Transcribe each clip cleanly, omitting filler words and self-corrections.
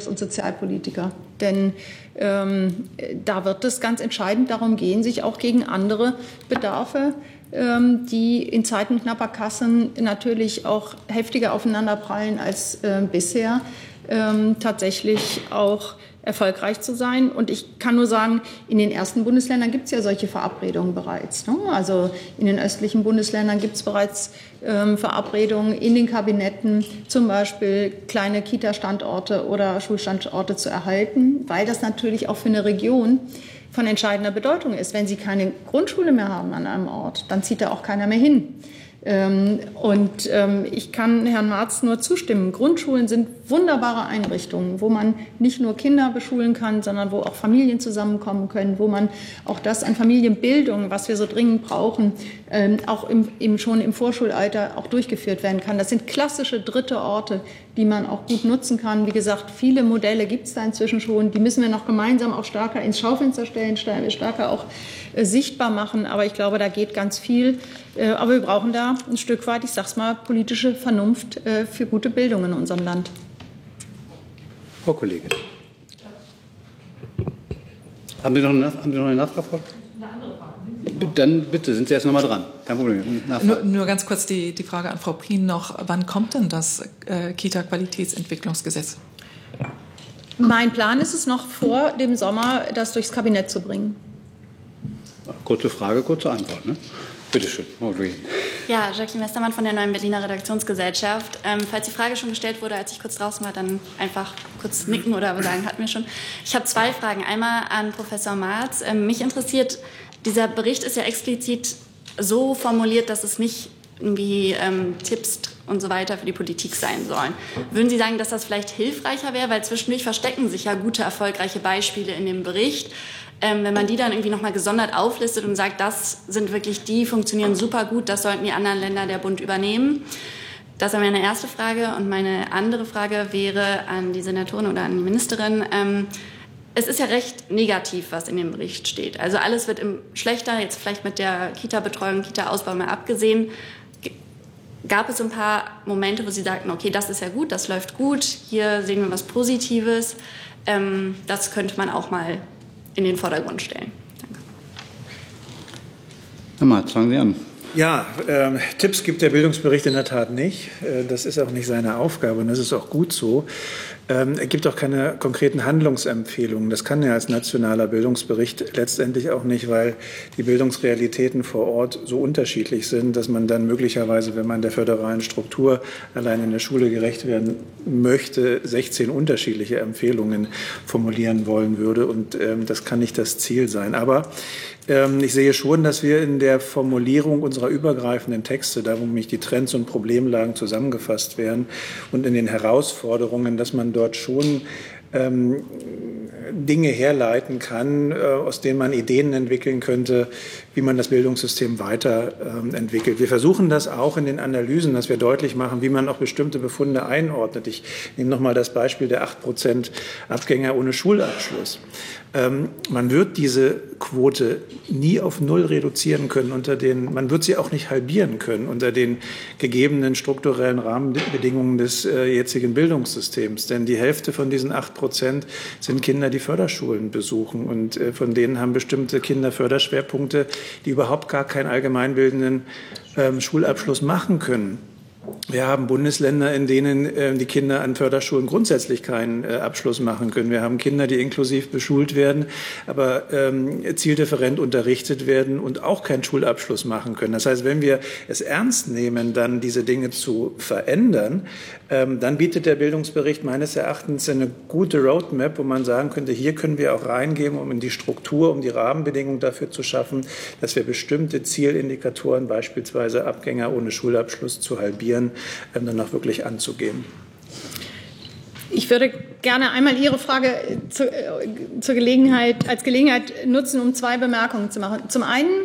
Bildungs- und Sozialpolitiker. Denn da wird es ganz entscheidend darum gehen, sich auch gegen andere Bedarfe, die in Zeiten knapper Kassen natürlich auch heftiger aufeinanderprallen als bisher, tatsächlich auch erfolgreich zu sein. Und ich kann nur sagen, in den ersten Bundesländern gibt es ja solche Verabredungen bereits. Ne? Also in den östlichen Bundesländern gibt es bereits Verabredungen in den Kabinetten, zum Beispiel kleine Kita-Standorte oder Schulstandorte zu erhalten, weil das natürlich auch für eine Region von entscheidender Bedeutung ist. Wenn Sie keine Grundschule mehr haben an einem Ort, dann zieht da auch keiner mehr hin. Ich kann Herrn Marz nur zustimmen. Grundschulen sind wunderbare Einrichtungen, wo man nicht nur Kinder beschulen kann, sondern wo auch Familien zusammenkommen können, wo man auch das an Familienbildung, was wir so dringend brauchen, auch schon im Vorschulalter auch durchgeführt werden kann. Das sind klassische dritte Orte, die man auch gut nutzen kann. Wie gesagt, viele Modelle gibt es da inzwischen schon. Die müssen wir noch gemeinsam auch stärker ins Schaufenster stellen, stärker auch sichtbar machen. Aber ich glaube, da geht ganz viel. Aber wir brauchen da ein Stück weit, ich sag's mal, politische Vernunft für gute Bildung in unserem Land. Frau Kollegin. Haben Sie noch eine Nachfrage? Eine andere Frage. Dann bitte, sind Sie erst noch mal dran. Kein Problem. Nur ganz kurz die Frage an Frau Prien noch. Wann kommt denn das Kita-Qualitätsentwicklungsgesetz? Mein Plan ist es noch vor dem Sommer, das durchs Kabinett zu bringen. Kurze Frage, kurze Antwort. Ne? Bitte schön. Ja, Jacqueline Westermann von der Neuen Berliner Redaktionsgesellschaft. Falls die Frage schon gestellt wurde, als ich kurz draußen war, dann einfach kurz nicken oder sagen, hatten wir schon. Ich habe zwei Fragen. Einmal an Professor Marz. Mich interessiert, dieser Bericht ist ja explizit so formuliert, dass es nicht irgendwie Tipps und so weiter für die Politik sein sollen. Würden Sie sagen, dass das vielleicht hilfreicher wäre? Weil zwischendurch verstecken sich ja gute, erfolgreiche Beispiele in dem Bericht. Wenn man die dann irgendwie nochmal gesondert auflistet und sagt, das sind wirklich die, funktionieren super gut, das sollten die anderen Länder der Bund übernehmen. Das wäre meine erste Frage. Und meine andere Frage wäre an die Senatorin oder an die Ministerin. Es ist ja recht negativ, was in dem Bericht steht. Also alles wird schlechter, jetzt vielleicht mit der Kita-Betreuung, Kita-Ausbau mal abgesehen. Gab es ein paar Momente, wo Sie sagten, okay, das ist ja gut, das läuft gut, hier sehen wir was Positives. Das könnte man auch mal in den Vordergrund stellen. Danke. Herr Marz, fangen Sie an. Ja, Tipps gibt der Bildungsbericht in der Tat nicht. Das ist auch nicht seine Aufgabe und das ist auch gut so. Er gibt auch keine konkreten Handlungsempfehlungen. Das kann er als nationaler Bildungsbericht letztendlich auch nicht, weil die Bildungsrealitäten vor Ort so unterschiedlich sind, dass man dann möglicherweise, wenn man der föderalen Struktur allein in der Schule gerecht werden möchte, 16 unterschiedliche Empfehlungen formulieren wollen würde. Und das kann nicht das Ziel sein. Aber ich sehe schon, dass wir in der Formulierung unserer übergreifenden Texte, da wo nämlich die Trends und Problemlagen zusammengefasst werden und in den Herausforderungen, dass man dort schon Dinge herleiten kann, aus denen man Ideen entwickeln könnte, wie man das Bildungssystem weiterentwickelt. Wir versuchen das auch in den Analysen, dass wir deutlich machen, wie man auch bestimmte Befunde einordnet. Ich nehme noch mal das Beispiel der 8% Abgänger ohne Schulabschluss. Man wird diese Quote nie auf Null reduzieren können, man wird sie auch nicht halbieren können unter den gegebenen strukturellen Rahmenbedingungen des jetzigen Bildungssystems. Denn die Hälfte von diesen 8% sind Kinder, die Förderschulen besuchen. Und von denen haben bestimmte Kinder Förderschwerpunkte, die überhaupt gar keinen allgemeinbildenden Schulabschluss machen können. Wir haben Bundesländer, in denen die Kinder an Förderschulen grundsätzlich keinen Abschluss machen können. Wir haben Kinder, die inklusiv beschult werden, aber zieldifferent unterrichtet werden und auch keinen Schulabschluss machen können. Das heißt, wenn wir es ernst nehmen, dann diese Dinge zu verändern, dann bietet der Bildungsbericht meines Erachtens eine gute Roadmap, wo man sagen könnte, hier können wir auch reingeben, um in die Struktur, um die Rahmenbedingungen dafür zu schaffen, dass wir bestimmte Zielindikatoren, beispielsweise Abgänger ohne Schulabschluss, zu halbieren, dann auch wirklich anzugehen. Ich würde gerne einmal Ihre Frage als Gelegenheit nutzen, um zwei Bemerkungen zu machen. Zum einen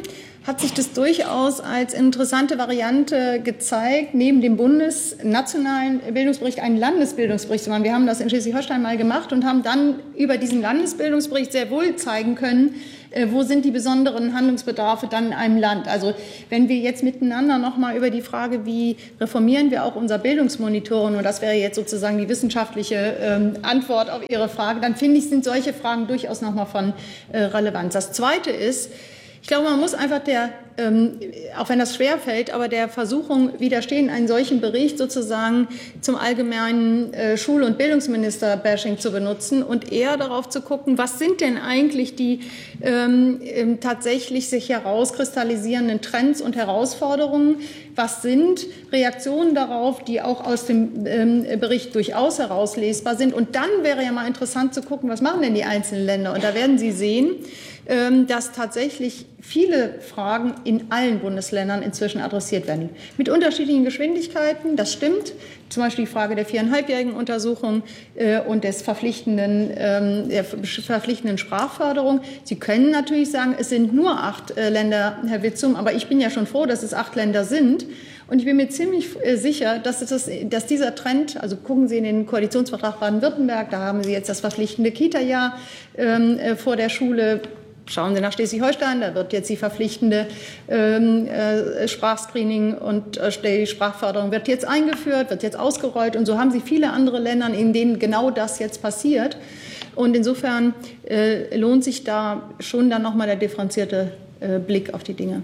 hat sich das durchaus als interessante Variante gezeigt, neben dem nationalen Bildungsbericht einen Landesbildungsbericht zu machen. Wir haben das in Schleswig-Holstein mal gemacht und haben dann über diesen Landesbildungsbericht sehr wohl zeigen können, wo sind die besonderen Handlungsbedarfe dann in einem Land. Also wenn wir jetzt miteinander noch mal über die Frage, wie reformieren wir auch unser Bildungsmonitoring, und das wäre jetzt sozusagen die wissenschaftliche Antwort auf Ihre Frage, dann finde ich, sind solche Fragen durchaus noch mal von Relevanz. Das Zweite ist, ich glaube, man muss einfach auch wenn das schwerfällt, aber der Versuchung widerstehen, einen solchen Bericht sozusagen zum allgemeinen Schul- und Bildungsminister-Bashing zu benutzen und eher darauf zu gucken, was sind denn eigentlich die tatsächlich sich herauskristallisierenden Trends und Herausforderungen, was sind Reaktionen darauf, die auch aus dem Bericht durchaus herauslesbar sind. Und dann wäre ja mal interessant zu gucken, was machen denn die einzelnen Länder. Und da werden Sie sehen, dass tatsächlich viele Fragen in allen Bundesländern inzwischen adressiert werden. Mit unterschiedlichen Geschwindigkeiten, das stimmt. Zum Beispiel die Frage der 4,5-jährigen Untersuchung und der verpflichtenden Sprachförderung. Sie können natürlich sagen, es sind nur 8 Länder, Herr Witzum, aber ich bin ja schon froh, dass es 8 Länder sind. Und ich bin mir ziemlich sicher, dass dieser Trend, also gucken Sie in den Koalitionsvertrag Baden-Württemberg, da haben Sie jetzt das verpflichtende Kita-Jahr vor der Schule. Schauen Sie nach Schleswig-Holstein, da wird jetzt die verpflichtende Sprachscreening und die Sprachförderung wird jetzt eingeführt, wird jetzt ausgerollt. Und so haben Sie viele andere Länder, in denen genau das jetzt passiert. Und insofern lohnt sich da schon dann nochmal der differenzierte Blick auf die Dinge.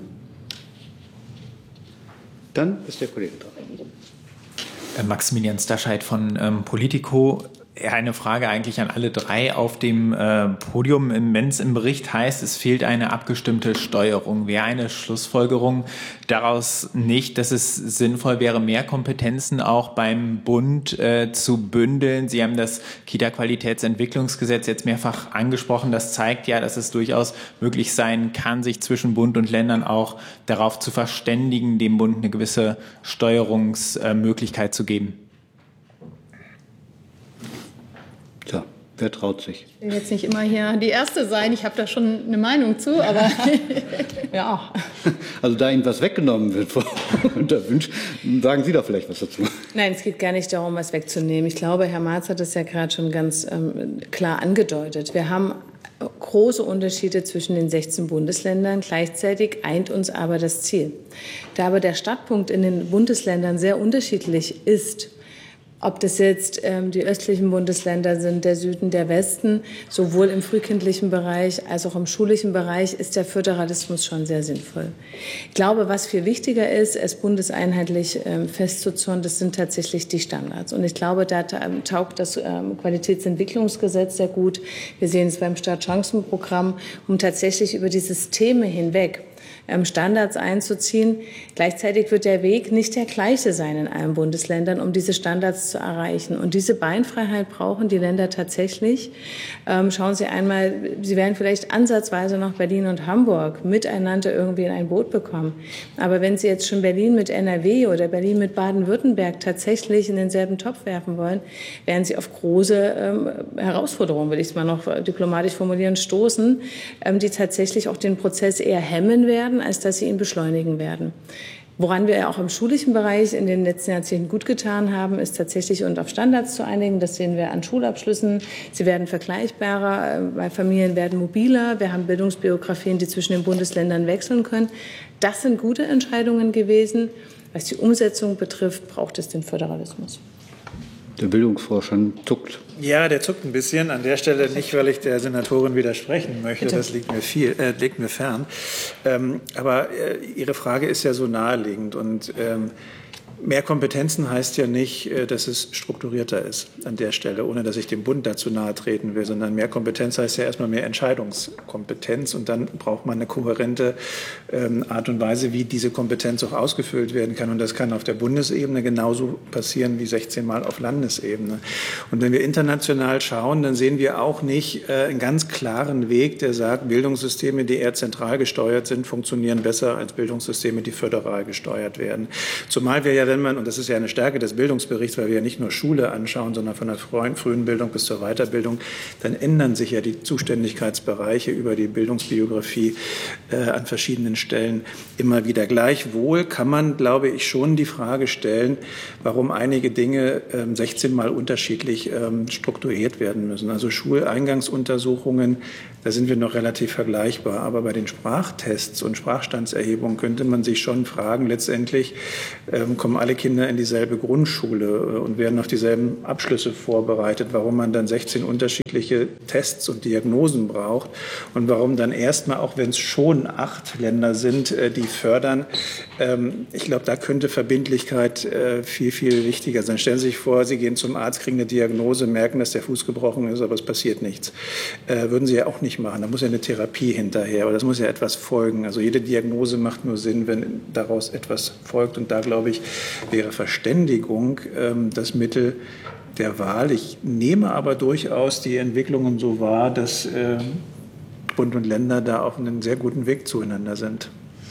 Dann ist der Kollege dran. Maximilian Stascheid von Politico. Eine Frage eigentlich an alle drei auf dem Podium. Wenn es im Bericht heißt, es fehlt eine abgestimmte Steuerung, wäre eine Schlussfolgerung daraus nicht, dass es sinnvoll wäre, mehr Kompetenzen auch beim Bund zu bündeln? Sie haben das Kita-Qualitätsentwicklungsgesetz jetzt mehrfach angesprochen. Das zeigt ja, dass es durchaus möglich sein kann, sich zwischen Bund und Ländern auch darauf zu verständigen, dem Bund eine gewisse Steuerungsmöglichkeit zu geben. Tja, wer traut sich? Ich will jetzt nicht immer hier die Erste sein, ich habe da schon eine Meinung zu, aber ja. Also da Ihnen was weggenommen wird, Frau Unterwünsch, sagen Sie doch vielleicht was dazu. Nein, es geht gar nicht darum, was wegzunehmen. Ich glaube, Herr Marz hat es ja gerade schon ganz klar angedeutet. Wir haben große Unterschiede zwischen den 16 Bundesländern. Gleichzeitig eint uns aber das Ziel. Da aber der Startpunkt in den Bundesländern sehr unterschiedlich ist, ob das jetzt die östlichen Bundesländer sind, der Süden, der Westen, sowohl im frühkindlichen Bereich als auch im schulischen Bereich ist der Föderalismus schon sehr sinnvoll. Ich glaube, was viel wichtiger ist, es bundeseinheitlich festzuzurren, das sind tatsächlich die Standards. Und ich glaube, da taugt das Qualitätsentwicklungsgesetz sehr gut. Wir sehen es beim Startchancenprogramm, um tatsächlich über die Systeme hinweg Standards einzuziehen. Gleichzeitig wird der Weg nicht der gleiche sein in allen Bundesländern, um diese Standards zu erreichen. Und diese Beinfreiheit brauchen die Länder tatsächlich. Schauen Sie einmal, Sie werden vielleicht ansatzweise noch Berlin und Hamburg miteinander irgendwie in ein Boot bekommen. Aber wenn Sie jetzt schon Berlin mit NRW oder Berlin mit Baden-Württemberg tatsächlich in denselben Topf werfen wollen, werden Sie auf große Herausforderungen, will ich es mal noch diplomatisch formulieren, stoßen, die tatsächlich auch den Prozess eher hemmen werden, als dass sie ihn beschleunigen werden. Woran wir auch im schulischen Bereich in den letzten Jahrzehnten gut getan haben, ist tatsächlich uns auf Standards zu einigen. Das sehen wir an Schulabschlüssen. Sie werden vergleichbarer, weil Familien werden mobiler. Wir haben Bildungsbiografien, die zwischen den Bundesländern wechseln können. Das sind gute Entscheidungen gewesen. Was die Umsetzung betrifft, braucht es den Föderalismus. Der Bildungsforscher zuckt. Ja, der zuckt ein bisschen. An der Stelle nicht, weil ich der Senatorin widersprechen möchte. Bitte. Das liegt mir fern. Aber Ihre Frage ist ja so naheliegend. Und mehr Kompetenzen heißt ja nicht, dass es strukturierter ist an der Stelle, ohne dass ich dem Bund dazu nahe treten will, sondern mehr Kompetenz heißt ja erstmal mehr Entscheidungskompetenz und dann braucht man eine kohärente Art und Weise, wie diese Kompetenz auch ausgefüllt werden kann. Und das kann auf der Bundesebene genauso passieren wie 16 Mal auf Landesebene. Und wenn wir international schauen, dann sehen wir auch nicht einen ganz klaren Weg, der sagt, Bildungssysteme, die eher zentral gesteuert sind, funktionieren besser als Bildungssysteme, die föderal gesteuert werden. Zumal wir ja wenn man, und das ist ja eine Stärke des Bildungsberichts, weil wir ja nicht nur Schule anschauen, sondern von der frühen Bildung bis zur Weiterbildung, dann ändern sich ja die Zuständigkeitsbereiche über die Bildungsbiografie an verschiedenen Stellen immer wieder. Gleichwohl kann man, glaube ich, schon die Frage stellen, warum einige Dinge 16 Mal unterschiedlich strukturiert werden müssen. Also Schuleingangsuntersuchungen, da sind wir noch relativ vergleichbar. Aber bei den Sprachtests und Sprachstandserhebungen könnte man sich schon fragen, letztendlich kommen alle Kinder in dieselbe Grundschule und werden auf dieselben Abschlüsse vorbereitet. Warum man dann 16 unterschiedliche Tests und Diagnosen braucht und warum dann erstmal, auch wenn es schon 8 Länder sind, die fördern. Ich glaube, da könnte Verbindlichkeit viel, viel wichtiger sein. Stellen Sie sich vor, Sie gehen zum Arzt, kriegen eine Diagnose, merken, dass der Fuß gebrochen ist, aber es passiert nichts. Würden Sie ja auch nicht machen. Da muss ja eine Therapie hinterher, aber das muss ja etwas folgen. Also jede Diagnose macht nur Sinn, wenn daraus etwas folgt. Und da, glaube ich, wäre Verständigung das Mittel der Wahl. Ich nehme aber durchaus die Entwicklungen so wahr, dass Bund und Länder da auf einem sehr guten Weg zueinander sind.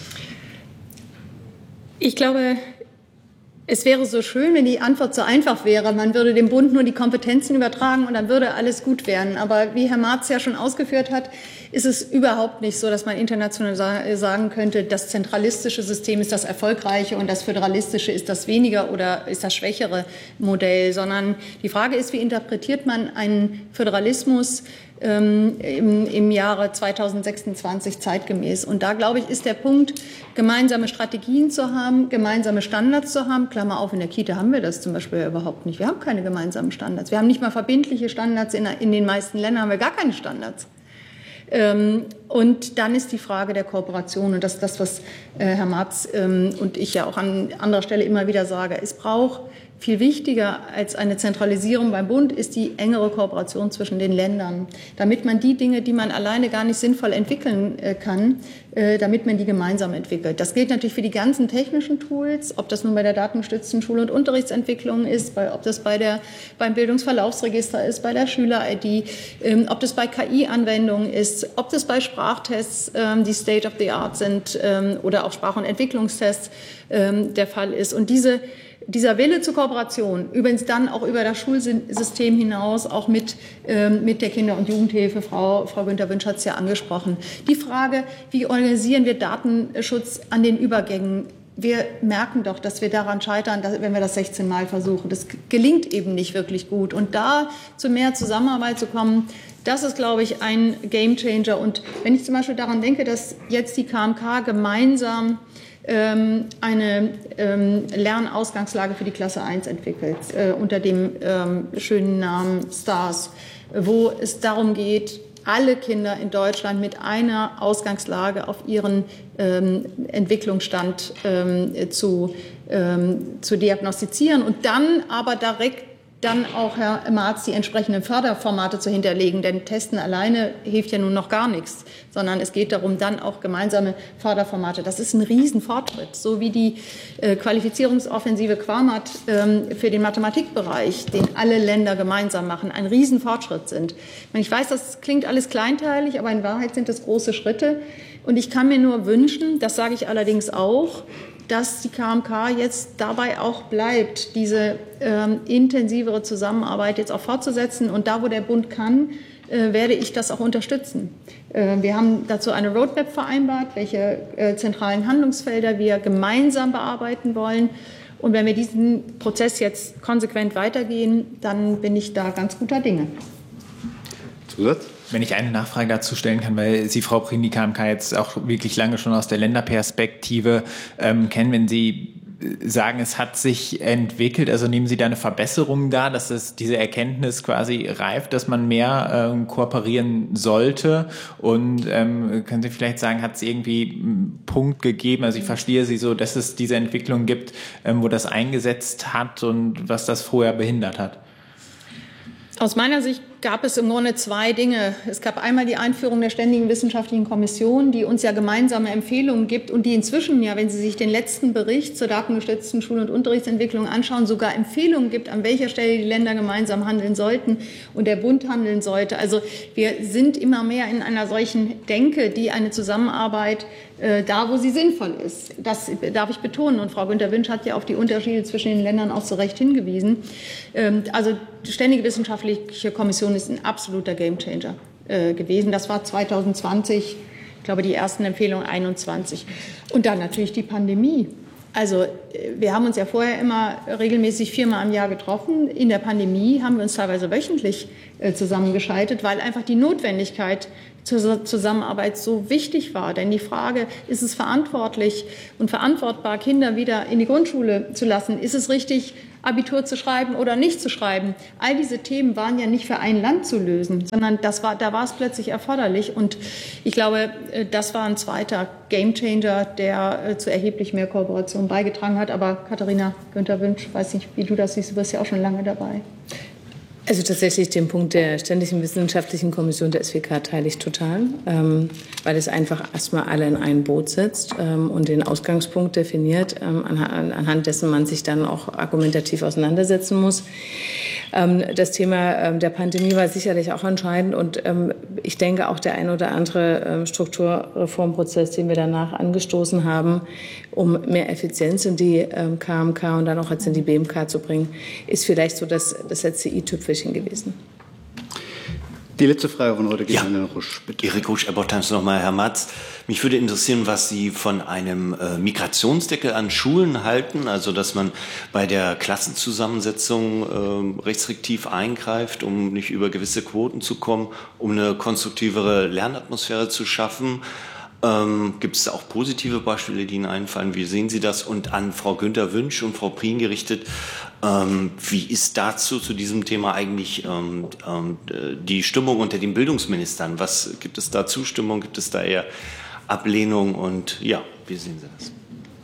Ich glaube, es wäre so schön, wenn die Antwort so einfach wäre. Man würde dem Bund nur die Kompetenzen übertragen und dann würde alles gut werden. Aber wie Herr Marz ja schon ausgeführt hat, ist es überhaupt nicht so, dass man international sagen könnte, das zentralistische System ist das erfolgreiche und das föderalistische ist das weniger oder ist das schwächere Modell, sondern die Frage ist, wie interpretiert man einen Föderalismus im Jahre 2026 zeitgemäß. Und da, glaube ich, ist der Punkt, gemeinsame Strategien zu haben, gemeinsame Standards zu haben. Klammer auf, in der Kita haben wir das zum Beispiel überhaupt nicht. Wir haben keine gemeinsamen Standards. Wir haben nicht mal verbindliche Standards. In den meisten Ländern haben wir gar keine Standards. Und dann ist die Frage der Kooperation. Und das ist das, was Herr Marz und ich ja auch an anderer Stelle immer wieder sage. Es braucht viel wichtiger als eine Zentralisierung beim Bund ist die engere Kooperation zwischen den Ländern, damit man die Dinge, die man alleine gar nicht sinnvoll entwickeln kann, damit man die gemeinsam entwickelt. Das gilt natürlich für die ganzen technischen Tools, ob das nun bei der datengestützten Schul- und Unterrichtsentwicklung ist, ob das beim Bildungsverlaufsregister ist, bei der Schüler-ID, ob das bei KI-Anwendungen ist, ob das bei Sprachtests, die State of the Art sind, oder auch Sprach- und Entwicklungstests der Fall ist. Und dieser Wille zur Kooperation, übrigens dann auch über das Schulsystem hinaus, auch mit der Kinder- und Jugendhilfe, Frau Günther-Wünsch hat es ja angesprochen. Die Frage, wie organisieren wir Datenschutz an den Übergängen? Wir merken doch, dass wir daran scheitern, wenn wir das 16 Mal versuchen. Das gelingt eben nicht wirklich gut. Und da zu mehr Zusammenarbeit zu kommen, das ist, glaube ich, ein Gamechanger. Und wenn ich zum Beispiel daran denke, dass jetzt die KMK gemeinsam eine Lernausgangslage für die Klasse 1 entwickelt, unter dem schönen Namen STARS, wo es darum geht, alle Kinder in Deutschland mit einer Ausgangslage auf ihren Entwicklungsstand zu diagnostizieren und dann aber direkt dann auch, Herr Marz, die entsprechenden Förderformate zu hinterlegen. Denn Testen alleine hilft ja nun noch gar nichts, sondern es geht darum, dann auch gemeinsame Förderformate. Das ist ein Riesenfortschritt, so wie die Qualifizierungsoffensive Quamat für den Mathematikbereich, den alle Länder gemeinsam machen, ein Riesenfortschritt sind. Ich weiß, das klingt alles kleinteilig, aber in Wahrheit sind es große Schritte. Und ich kann mir nur wünschen, das sage ich allerdings auch, dass die KMK jetzt dabei auch bleibt, diese intensivere Zusammenarbeit jetzt auch fortzusetzen. Und da, wo der Bund kann, werde ich das auch unterstützen. Wir haben dazu eine Roadmap vereinbart, welche zentralen Handlungsfelder wir gemeinsam bearbeiten wollen. Und wenn wir diesen Prozess jetzt konsequent weitergehen, dann bin ich da ganz guter Dinge. Zusatz? Wenn ich eine Nachfrage dazu stellen kann, weil Sie, Frau Prien, die KMK jetzt auch wirklich lange schon aus der Länderperspektive kennen, wenn Sie sagen, es hat sich entwickelt, also nehmen Sie da eine Verbesserung da, dass diese Erkenntnis quasi reift, dass man mehr kooperieren sollte? Und können Sie vielleicht sagen, hat es irgendwie einen Punkt gegeben, also ich verstehe Sie so, dass es diese Entwicklung gibt, wo das eingesetzt hat und was das vorher behindert hat? Aus meiner Sicht gab es im Grunde zwei Dinge. Es gab einmal die Einführung der Ständigen Wissenschaftlichen Kommission, die uns ja gemeinsame Empfehlungen gibt und die inzwischen ja, wenn Sie sich den letzten Bericht zur datengestützten Schul- und Unterrichtsentwicklung anschauen, sogar Empfehlungen gibt, an welcher Stelle die Länder gemeinsam handeln sollten und der Bund handeln sollte. Also wir sind immer mehr in einer solchen Denke, die eine Zusammenarbeit da, wo sie sinnvoll ist. Das darf ich betonen. Und Frau Günther-Wünsch hat ja auf die Unterschiede zwischen den Ländern auch zu Recht hingewiesen. Also die Ständige Wissenschaftliche Kommission ist ein absoluter Gamechanger gewesen. Das war 2020, ich glaube, die ersten Empfehlungen 2021. Und dann natürlich die Pandemie. Also wir haben uns ja vorher immer regelmäßig 4-mal im Jahr getroffen. In der Pandemie haben wir uns teilweise wöchentlich zusammengeschaltet, weil einfach die Notwendigkeit zur Zusammenarbeit so wichtig war. Denn die Frage, ist es verantwortlich und verantwortbar, Kinder wieder in die Grundschule zu lassen? Ist es richtig, Abitur zu schreiben oder nicht zu schreiben? All diese Themen waren ja nicht für ein Land zu lösen, sondern da war es plötzlich erforderlich. Und ich glaube, das war ein zweiter Gamechanger, der zu erheblich mehr Kooperation beigetragen hat. Aber Katharina Günther-Wünsch, weiß nicht, wie du das siehst, du bist ja auch schon lange dabei. Also tatsächlich den Punkt der Ständigen Wissenschaftlichen Kommission der SWK teile ich total, weil es einfach erstmal alle in ein Boot setzt und den Ausgangspunkt definiert, anhand dessen man sich dann auch argumentativ auseinandersetzen muss. Das Thema der Pandemie war sicherlich auch entscheidend und ich denke auch der ein oder andere Strukturreformprozess, den wir danach angestoßen haben, um mehr Effizienz in die KMK und dann auch jetzt in die BMK zu bringen, ist vielleicht so das letzte i-Tüpfelchen gewesen. Die letzte Frage von heute geht an Herrn Rusch, bitte. Erik Rusch, Airport Times nochmal, Herr Matz. Mich würde interessieren, was Sie von einem Migrationsdeckel an Schulen halten, also dass man bei der Klassenzusammensetzung restriktiv eingreift, um nicht über gewisse Quoten zu kommen, um eine konstruktivere Lernatmosphäre zu schaffen. Gibt es auch positive Beispiele, die Ihnen einfallen? Wie sehen Sie das? Und an Frau Günther-Wünsch und Frau Prien gerichtet, wie ist dazu zu diesem Thema eigentlich die Stimmung unter den Bildungsministern? Was gibt es da Zustimmung? Gibt es da eher Ablehnung? Und ja, wie sehen Sie das?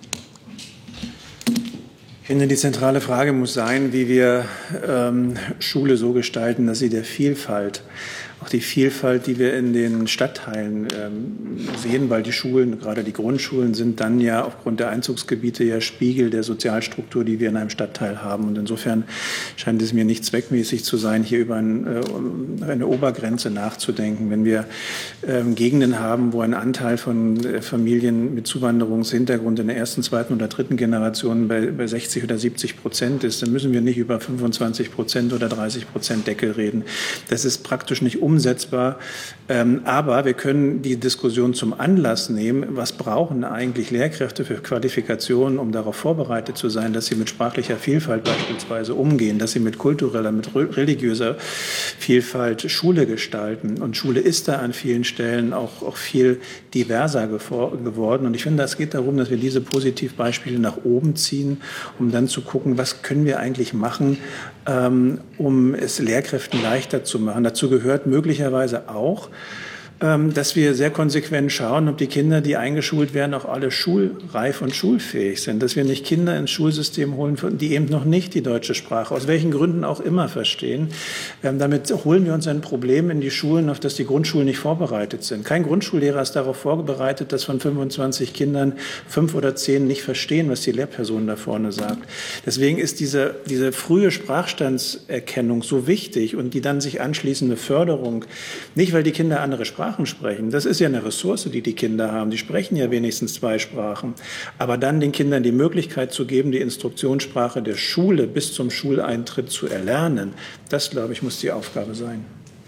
Ich finde, die zentrale Frage muss sein, wie wir Schule so gestalten, dass sie der Vielfalt, auch die Vielfalt, die wir in den Stadtteilen sehen, weil die Schulen, gerade die Grundschulen, sind dann ja aufgrund der Einzugsgebiete ja Spiegel der Sozialstruktur, die wir in einem Stadtteil haben. Und insofern scheint es mir nicht zweckmäßig zu sein, hier über eine Obergrenze nachzudenken. Wenn wir Gegenden haben, wo ein Anteil von Familien mit Zuwanderungshintergrund in der ersten, zweiten oder dritten Generation bei 60 oder 70% ist, dann müssen wir nicht über 25% oder 30% Deckel reden. Das ist praktisch nicht umsetzbar. Aber wir können die Diskussion zum Anlass nehmen, was brauchen eigentlich Lehrkräfte für Qualifikationen, um darauf vorbereitet zu sein, dass sie mit sprachlicher Vielfalt beispielsweise umgehen, dass sie mit kultureller, mit religiöser Vielfalt Schule gestalten. Und Schule ist da an vielen Stellen auch viel diverser geworden. Und ich finde, es geht darum, dass wir diese Positivbeispiele nach oben ziehen, um dann zu gucken, was können wir eigentlich machen, um es Lehrkräften leichter zu machen. Dazu gehört möglicherweise auch, dass wir sehr konsequent schauen, ob die Kinder, die eingeschult werden, auch alle schulreif und schulfähig sind. Dass wir nicht Kinder ins Schulsystem holen, die eben noch nicht die deutsche Sprache, aus welchen Gründen auch immer, verstehen. Damit holen wir uns ein Problem in die Schulen, auf das die Grundschulen nicht vorbereitet sind. Kein Grundschullehrer ist darauf vorbereitet, dass von 25 Kindern 5 oder 10 nicht verstehen, was die Lehrperson da vorne sagt. Deswegen ist diese frühe Sprachstandserkennung so wichtig und die dann sich anschließende Förderung, nicht weil die Kinder andere Sprachen sprechen. Das ist ja eine Ressource, die die Kinder haben. Die sprechen ja wenigstens 2 Sprachen. Aber dann den Kindern die Möglichkeit zu geben, die Instruktionssprache der Schule bis zum Schuleintritt zu erlernen, das, glaube ich, muss die Aufgabe sein.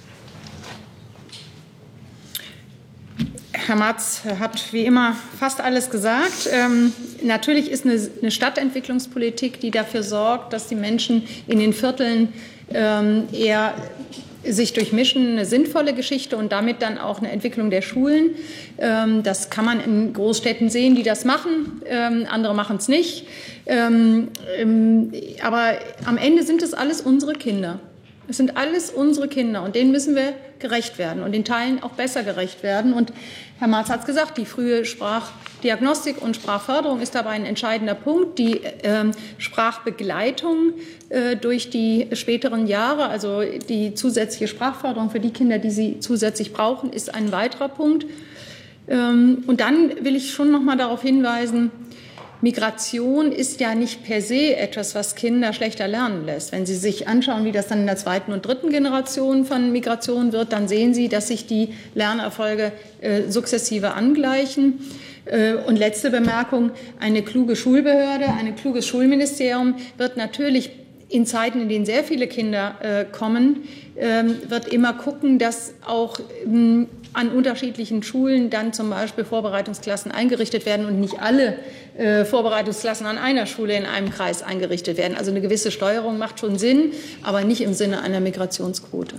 Herr Matz hat wie immer fast alles gesagt. Natürlich ist eine Stadtentwicklungspolitik, die dafür sorgt, dass die Menschen in den Vierteln eher sich durchmischen, eine sinnvolle Geschichte und damit dann auch eine Entwicklung der Schulen. Das kann man in Großstädten sehen, die das machen. Andere machen es nicht. Aber am Ende sind es alles unsere Kinder. Das sind alles unsere Kinder und denen müssen wir gerecht werden und den Teilen auch besser gerecht werden. Und Herr Marz hat es gesagt, die frühe Sprachdiagnostik und Sprachförderung ist dabei ein entscheidender Punkt. Die Sprachbegleitung durch die späteren Jahre, also die zusätzliche Sprachförderung für die Kinder, die sie zusätzlich brauchen, ist ein weiterer Punkt. Und dann will ich schon noch mal darauf hinweisen, Migration ist ja nicht per se etwas, was Kinder schlechter lernen lässt. Wenn Sie sich anschauen, wie das dann in der zweiten und dritten Generation von Migration wird, dann sehen Sie, dass sich die Lernerfolge sukzessive angleichen. Und letzte Bemerkung, eine kluge Schulbehörde, ein kluges Schulministerium wird natürlich in Zeiten, in denen sehr viele Kinder kommen, wird immer gucken, dass auch an unterschiedlichen Schulen dann zum Beispiel Vorbereitungsklassen eingerichtet werden und nicht alle Vorbereitungsklassen an einer Schule in einem Kreis eingerichtet werden. Also eine gewisse Steuerung macht schon Sinn, aber nicht im Sinne einer Migrationsquote.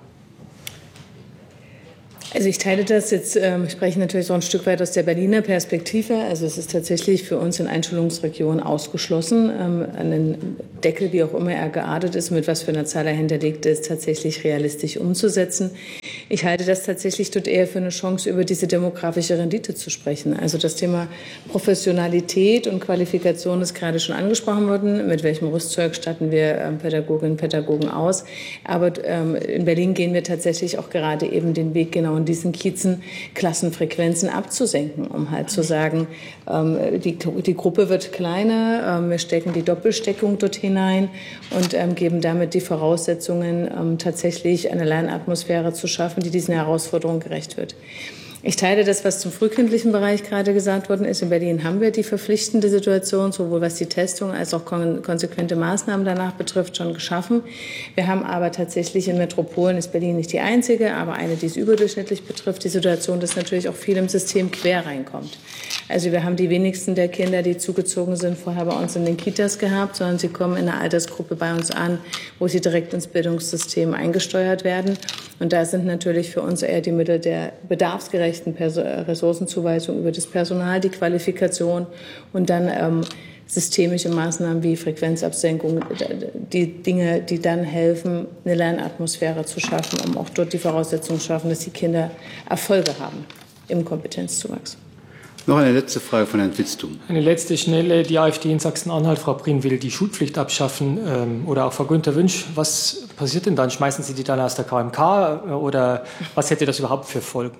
Also ich teile das jetzt, ich spreche natürlich so ein Stück weit aus der Berliner Perspektive. Also es ist tatsächlich für uns in Einschulungsregionen ausgeschlossen, einen Deckel, wie auch immer er geartet ist, mit was für einer Zahl er hinterlegt ist, tatsächlich realistisch umzusetzen. Ich halte das tatsächlich dort eher für eine Chance, über diese demografische Rendite zu sprechen. Also das Thema Professionalität und Qualifikation ist gerade schon angesprochen worden. Mit welchem Rüstzeug statten wir Pädagoginnen und Pädagogen aus? Aber in Berlin gehen wir tatsächlich auch gerade eben den Weg genau in diesen Kiezen, Klassenfrequenzen abzusenken, um halt zu sagen, die Gruppe wird kleiner, wir stecken die Doppelsteckung dort hinein und geben damit die Voraussetzungen, tatsächlich eine Lernatmosphäre zu schaffen, die diesen Herausforderungen gerecht wird. Ich teile das, was zum frühkindlichen Bereich gerade gesagt worden ist. In Berlin haben wir die verpflichtende Situation, sowohl was die Testung als auch konsequente Maßnahmen danach betrifft, schon geschaffen. Wir haben aber tatsächlich in Metropolen, ist Berlin nicht die einzige, aber eine, die es überdurchschnittlich betrifft, die Situation, dass natürlich auch viel im System quer reinkommt. Also wir haben die wenigsten der Kinder, die zugezogen sind, vorher bei uns in den Kitas gehabt, sondern sie kommen in einer Altersgruppe bei uns an, wo sie direkt ins Bildungssystem eingesteuert werden. Und da sind natürlich für uns eher die Mittel der bedarfsgerechten Ressourcenzuweisung über das Personal, die Qualifikation und dann systemische Maßnahmen wie Frequenzabsenkung, die Dinge, die dann helfen, eine Lernatmosphäre zu schaffen, um auch dort die Voraussetzungen zu schaffen, dass die Kinder Erfolge haben im Kompetenzzuwachs. Noch eine letzte Frage von Herrn Vitzthum. Eine letzte schnelle. Die AfD in Sachsen-Anhalt, Frau Prien, will die Schulpflicht abschaffen oder auch Frau Günther Wünsch. Was passiert denn dann? Schmeißen Sie die dann aus der KMK oder was hätte das überhaupt für Folgen?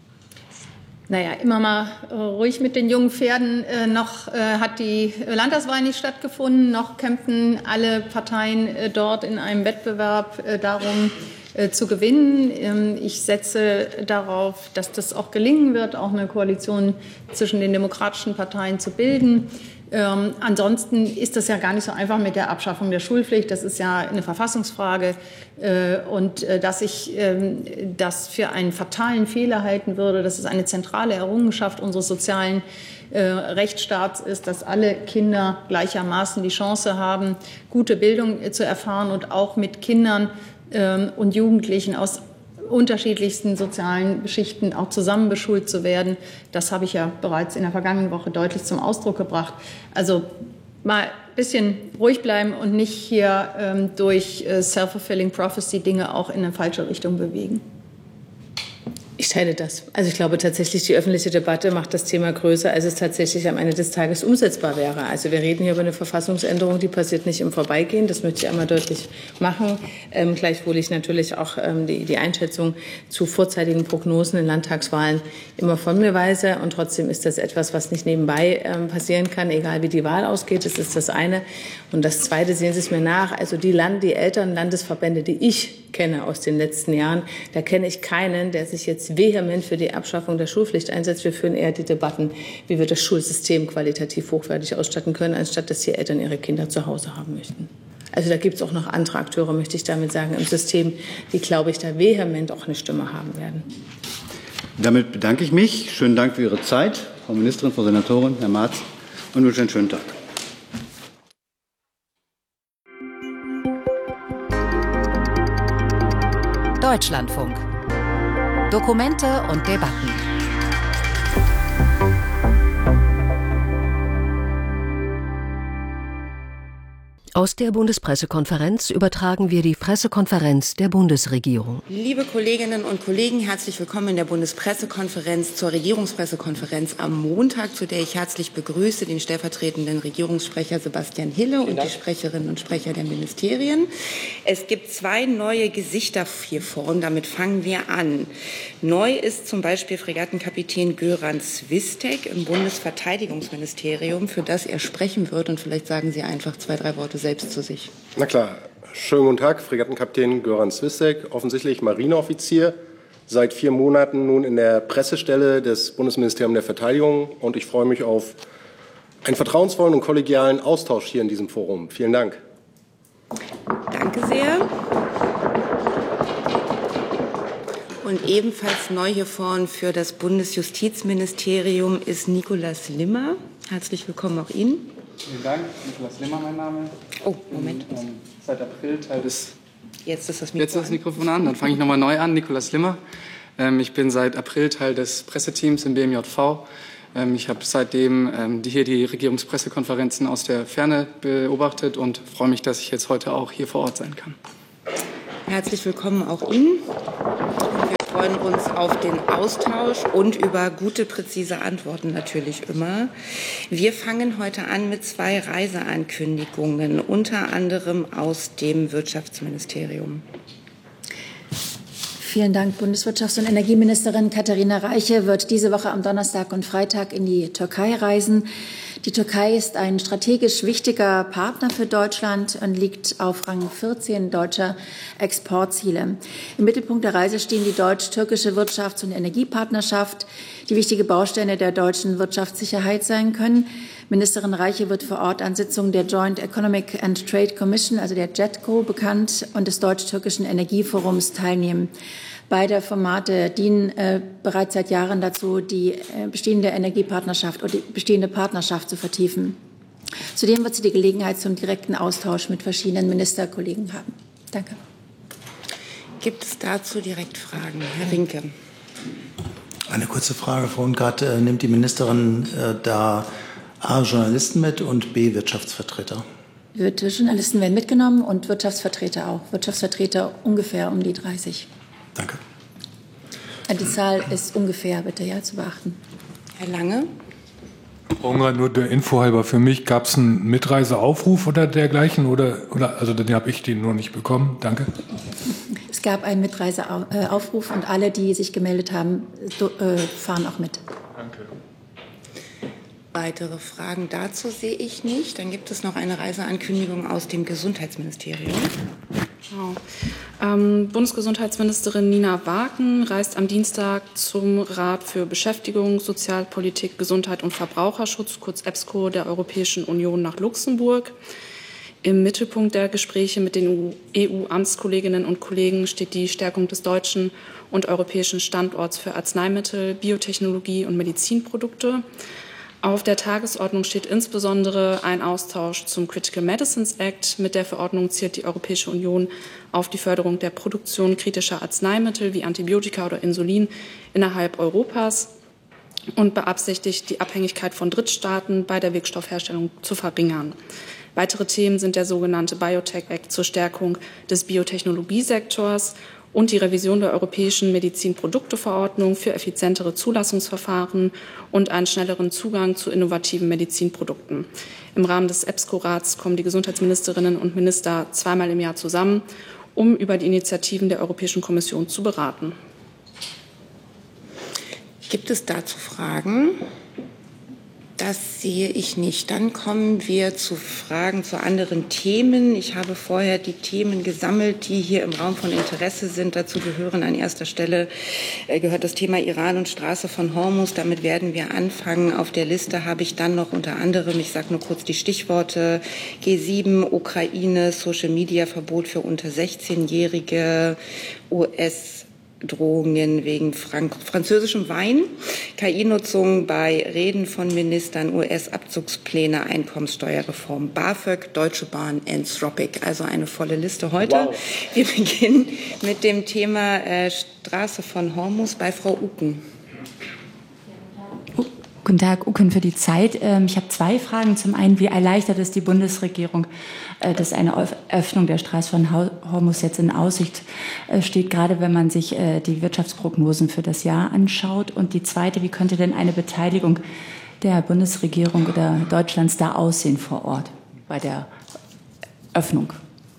Naja, immer mal ruhig mit den jungen Pferden. Noch hat die Landtagswahl nicht stattgefunden, noch kämpfen alle Parteien dort in einem Wettbewerb darum, zu gewinnen. Ich setze darauf, dass das auch gelingen wird, auch eine Koalition zwischen den demokratischen Parteien zu bilden. Ansonsten ist das ja gar nicht so einfach mit der Abschaffung der Schulpflicht. Das ist ja eine Verfassungsfrage. Und dass ich das für einen fatalen Fehler halten würde, dass es eine zentrale Errungenschaft unseres sozialen Rechtsstaats ist, dass alle Kinder gleichermaßen die Chance haben, gute Bildung zu erfahren und auch mit Kindern und Jugendlichen aus unterschiedlichsten sozialen Schichten auch zusammen beschult zu werden. Das habe ich ja bereits in der vergangenen Woche deutlich zum Ausdruck gebracht. Also mal ein bisschen ruhig bleiben und nicht hier durch self-fulfilling prophecy Dinge auch in eine falsche Richtung bewegen. Ich teile das. Also ich glaube tatsächlich, die öffentliche Debatte macht das Thema größer, als es tatsächlich am Ende des Tages umsetzbar wäre. Also wir reden hier über eine Verfassungsänderung, die passiert nicht im Vorbeigehen. Das möchte ich einmal deutlich machen. Gleichwohl ich natürlich auch die Einschätzung zu vorzeitigen Prognosen in Landtagswahlen immer von mir weise. Und trotzdem ist das etwas, was nicht nebenbei passieren kann, egal wie die Wahl ausgeht. Das ist das eine. Und das Zweite, sehen Sie es mir nach, also die Eltern, Landesverbände, die ich kenne aus den letzten Jahren, da kenne ich keinen, der sich jetzt vehement für die Abschaffung der Schulpflicht einsetzt. Wir führen eher die Debatten, wie wir das Schulsystem qualitativ hochwertig ausstatten können, anstatt dass die Eltern ihre Kinder zu Hause haben möchten. Also da gibt es auch noch andere Akteure, möchte ich damit sagen, im System, die, glaube ich, da vehement auch eine Stimme haben werden. Damit bedanke ich mich. Schönen Dank für Ihre Zeit, Frau Ministerin, Frau Senatorin, Herr Marz, und wünsche einen schönen Tag. Deutschlandfunk. Dokumente und Debatten. Aus der Bundespressekonferenz übertragen wir die Pressekonferenz der Bundesregierung. Liebe Kolleginnen und Kollegen, herzlich willkommen in der Bundespressekonferenz zur Regierungspressekonferenz am Montag, zu der ich herzlich begrüße den stellvertretenden Regierungssprecher Sebastian Hille und die Sprecherinnen und Sprecher der Ministerien. Es gibt 2 neue Gesichter hier vorn, damit fangen wir an. Neu ist zum Beispiel Fregattenkapitän Göran Swistek im Bundesverteidigungsministerium, für das er sprechen wird. Und vielleicht sagen Sie einfach 2, 3 Worte selbst zu sich. Na klar. Schönen guten Tag, Fregattenkapitän Göran Swistek, offensichtlich Marineoffizier, seit 4 Monaten nun in der Pressestelle des Bundesministeriums der Verteidigung, und ich freue mich auf einen vertrauensvollen und kollegialen Austausch hier in diesem Forum. Vielen Dank. Danke sehr. Und ebenfalls neu hier vorn für das Bundesjustizministerium ist Nikolaus Limmer. Herzlich willkommen auch Ihnen. Vielen Dank, Nikolaus Limmer mein Name. Oh, Moment. Seit April Teil des... Jetzt ist das Mikrofon an, dann fange ich nochmal neu an. Nikolaus Limmer. Ich bin seit April Teil des Presseteams im BMJV. Ich habe seitdem hier die Regierungspressekonferenzen aus der Ferne beobachtet und freue mich, dass ich jetzt heute auch hier vor Ort sein kann. Herzlich willkommen auch Ihnen. Wir freuen uns auf den Austausch und über gute, präzise Antworten natürlich immer. Wir fangen heute an mit 2 Reiseankündigungen, unter anderem aus dem Wirtschaftsministerium. Vielen Dank. Bundeswirtschafts- und Energieministerin Katharina Reiche wird diese Woche am Donnerstag und Freitag in die Türkei reisen. Die Türkei ist ein strategisch wichtiger Partner für Deutschland und liegt auf Rang 14 deutscher Exportziele. Im Mittelpunkt der Reise stehen die deutsch-türkische Wirtschafts- und Energiepartnerschaft, die wichtige Bausteine der deutschen Wirtschaftssicherheit sein können. Ministerin Reiche wird vor Ort an Sitzungen der Joint Economic and Trade Commission, also der JETCO, bekannt, und des deutsch-türkischen Energieforums teilnehmen. Beide Formate dienen bereits seit Jahren dazu, die bestehende Energiepartnerschaft oder die bestehende Partnerschaft zu vertiefen. Zudem wird sie die Gelegenheit zum direkten Austausch mit verschiedenen Ministerkollegen haben. Danke. Gibt es dazu direkt Fragen? Herr Rinke. Eine kurze Frage, Frau Ungardt. Nimmt die Ministerin da A, Journalisten mit und B, Wirtschaftsvertreter? Journalisten werden mitgenommen und Wirtschaftsvertreter auch. Wirtschaftsvertreter ungefähr um die 30. Danke. Die Zahl ist ungefähr, bitte, ja, zu beachten. Herr Lange. Frau Ungardt, nur der Info halber, für mich gab es einen Mitreiseaufruf oder dergleichen, oder also den habe ich den nur nicht bekommen. Danke. Es gab einen Mitreiseaufruf und alle, die sich gemeldet haben, fahren auch mit. Danke. Weitere Fragen dazu sehe ich nicht. Dann gibt es noch eine Reiseankündigung aus dem Gesundheitsministerium. Bundesgesundheitsministerin Nina Waken reist am Dienstag zum Rat für Beschäftigung, Sozialpolitik, Gesundheit und Verbraucherschutz, kurz EBSCO, der Europäischen Union nach Luxemburg. Im Mittelpunkt der Gespräche mit den EU-Amtskolleginnen und Kollegen steht die Stärkung des deutschen und europäischen Standorts für Arzneimittel, Biotechnologie und Medizinprodukte. Auf der Tagesordnung steht insbesondere ein Austausch zum Critical Medicines Act. Mit der Verordnung zielt die Europäische Union auf die Förderung der Produktion kritischer Arzneimittel wie Antibiotika oder Insulin innerhalb Europas und beabsichtigt, die Abhängigkeit von Drittstaaten bei der Wirkstoffherstellung zu verringern. Weitere Themen sind der sogenannte Biotech Act zur Stärkung des Biotechnologiesektors und die Revision der Europäischen Medizinprodukteverordnung für effizientere Zulassungsverfahren und einen schnelleren Zugang zu innovativen Medizinprodukten. Im Rahmen des EBSCO-Rats kommen die Gesundheitsministerinnen und Minister 2-mal im Jahr zusammen, um über die Initiativen der Europäischen Kommission zu beraten. Gibt es dazu Fragen? Das sehe ich nicht. Dann kommen wir zu Fragen zu anderen Themen. Ich habe vorher die Themen gesammelt, die hier im Raum von Interesse sind. Dazu gehören an erster Stelle gehört das Thema Iran und Straße von Hormuz. Damit werden wir anfangen. Auf der Liste habe ich dann noch unter anderem, ich sage nur kurz die Stichworte, G7, Ukraine, Social-Media-Verbot für unter 16-Jährige, US-Drohungen wegen französischem Wein, KI-Nutzung bei Reden von Ministern, US-Abzugspläne, Einkommenssteuerreform, BAföG, Deutsche Bahn, Anthropic. Also eine volle Liste heute. Wow. Wir beginnen mit dem Thema Straße von Hormuz bei Frau Uken. Guten Tag, Ukun für die Zeit. Ich habe 2 Fragen. Zum einen, wie erleichtert es die Bundesregierung, dass eine Öffnung der Straße von Hormuz jetzt in Aussicht steht, gerade wenn man sich die Wirtschaftsprognosen für das Jahr anschaut? Und die zweite, wie könnte denn eine Beteiligung der Bundesregierung oder Deutschlands da aussehen vor Ort bei der Öffnung?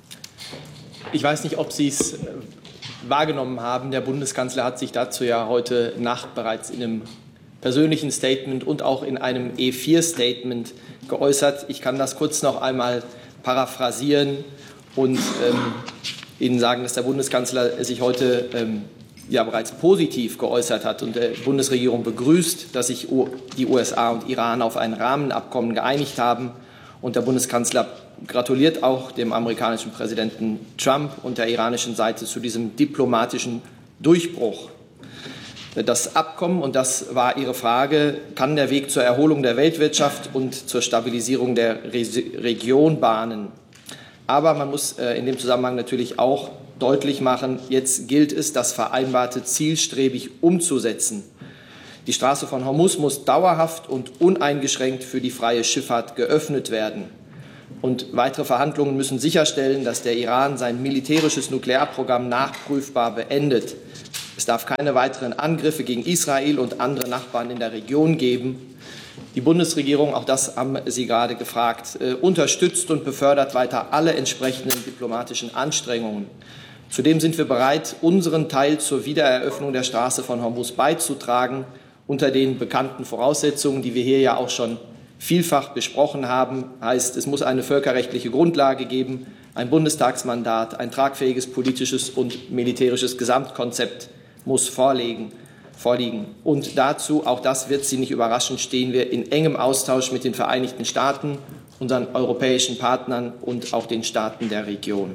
Ich weiß nicht, ob Sie es wahrgenommen haben. Der Bundeskanzler hat sich dazu ja heute Nacht bereits in einem persönlichen Statement und auch in einem E4-Statement geäußert. Ich kann das kurz noch einmal paraphrasieren und Ihnen sagen, dass der Bundeskanzler sich heute ja bereits positiv geäußert hat und der Bundesregierung begrüßt, dass sich die USA und Iran auf ein Rahmenabkommen geeinigt haben. Und der Bundeskanzler gratuliert auch dem amerikanischen Präsidenten Trump und der iranischen Seite zu diesem diplomatischen Durchbruch. Das Abkommen, und das war Ihre Frage, kann der Weg zur Erholung der Weltwirtschaft und zur Stabilisierung der Region bahnen. Aber man muss in dem Zusammenhang natürlich auch deutlich machen, jetzt gilt es, das Vereinbarte zielstrebig umzusetzen. Die Straße von Hormuz muss dauerhaft und uneingeschränkt für die freie Schifffahrt geöffnet werden. Und weitere Verhandlungen müssen sicherstellen, dass der Iran sein militärisches Nuklearprogramm nachprüfbar beendet. Es darf keine weiteren Angriffe gegen Israel und andere Nachbarn in der Region geben. Die Bundesregierung, auch das haben Sie gerade gefragt, unterstützt und befördert weiter alle entsprechenden diplomatischen Anstrengungen. Zudem sind wir bereit, unseren Teil zur Wiedereröffnung der Straße von Hormuz beizutragen, unter den bekannten Voraussetzungen, die wir hier ja auch schon vielfach besprochen haben. Heißt, es muss eine völkerrechtliche Grundlage geben, ein Bundestagsmandat, ein tragfähiges politisches und militärisches Gesamtkonzept muss vorliegen. Und dazu, auch das wird Sie nicht überraschen, stehen wir in engem Austausch mit den Vereinigten Staaten, unseren europäischen Partnern und auch den Staaten der Region.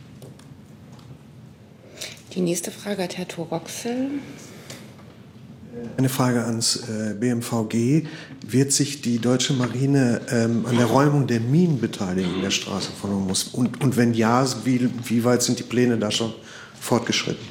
Die nächste Frage hat Herr Thoroxel. Eine Frage ans BMVG. Wird sich die deutsche Marine an der Räumung der Minen beteiligen in der Straße von Hormuz? Und wenn ja, wie weit sind die Pläne da schon fortgeschritten?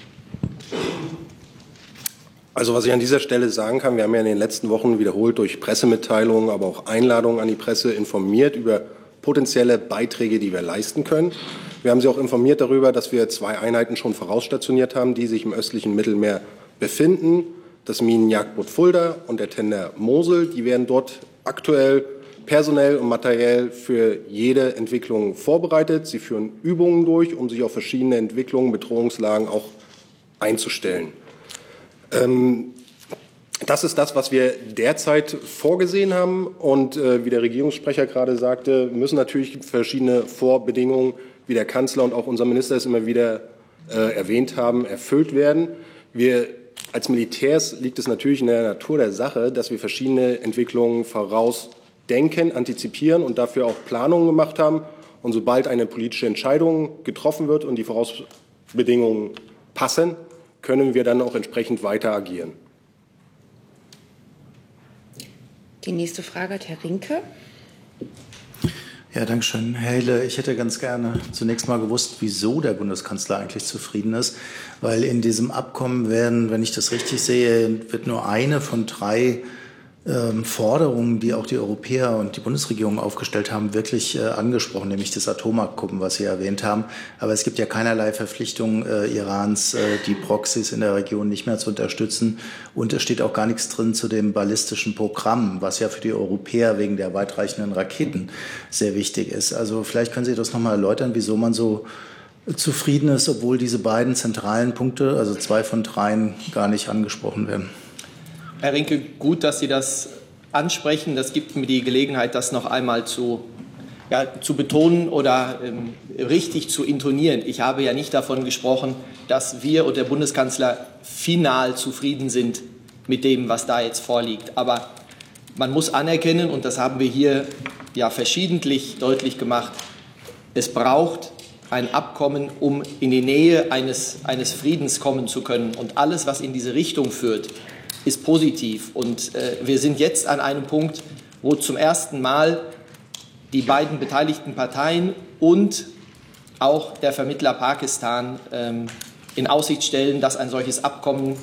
Also was ich an dieser Stelle sagen kann, wir haben ja in den letzten Wochen wiederholt durch Pressemitteilungen, aber auch Einladungen an die Presse informiert über potenzielle Beiträge, die wir leisten können. Wir haben Sie auch informiert darüber, dass wir 2 Einheiten schon vorausstationiert haben, die sich im östlichen Mittelmeer befinden. Das Minenjagdboot Fulda und der Tender Mosel. Die werden dort aktuell personell und materiell für jede Entwicklung vorbereitet. Sie führen Übungen durch, um sich auf verschiedene Entwicklungen, Bedrohungslagen auch einzustellen. Das ist das, was wir derzeit vorgesehen haben. Und wie der Regierungssprecher gerade sagte, müssen natürlich verschiedene Vorbedingungen, wie der Kanzler und auch unser Minister es immer wieder erwähnt haben, erfüllt werden. Als Militärs liegt es natürlich in der Natur der Sache, dass wir verschiedene Entwicklungen vorausdenken, antizipieren und dafür auch Planungen gemacht haben. Und sobald eine politische Entscheidung getroffen wird und die Vorausbedingungen passen, können wir dann auch entsprechend weiter agieren. Die nächste Frage hat Herr Rinke. Ja, danke schön. Herr Hille, ich hätte ganz gerne zunächst mal gewusst, wieso der Bundeskanzler eigentlich zufrieden ist. Weil in diesem Abkommen werden, wenn ich das richtig sehe, wird nur eine von 3 Forderungen, die auch die Europäer und die Bundesregierung aufgestellt haben, wirklich angesprochen, nämlich das Atomabkommen, was Sie erwähnt haben. Aber es gibt ja keinerlei Verpflichtung Irans, die Proxys in der Region nicht mehr zu unterstützen. Und es steht auch gar nichts drin zu dem ballistischen Programm, was ja für die Europäer wegen der weitreichenden Raketen sehr wichtig ist. Also vielleicht können Sie das noch mal erläutern, wieso man so zufrieden ist, obwohl diese beiden zentralen Punkte, also 2 von 3, gar nicht angesprochen werden. Herr Rinke, gut, dass Sie das ansprechen. Das gibt mir die Gelegenheit, das noch einmal zu betonen oder richtig zu intonieren. Ich habe ja nicht davon gesprochen, dass wir und der Bundeskanzler final zufrieden sind mit dem, was da jetzt vorliegt. Aber man muss anerkennen, und das haben wir hier ja verschiedentlich deutlich gemacht, es braucht ein Abkommen, um in die Nähe eines Friedens kommen zu können. Und alles, was in diese Richtung führt, ist positiv. Und wir sind jetzt an einem Punkt, wo zum ersten Mal die beiden beteiligten Parteien und auch der Vermittler Pakistan in Aussicht stellen, dass ein solches Abkommen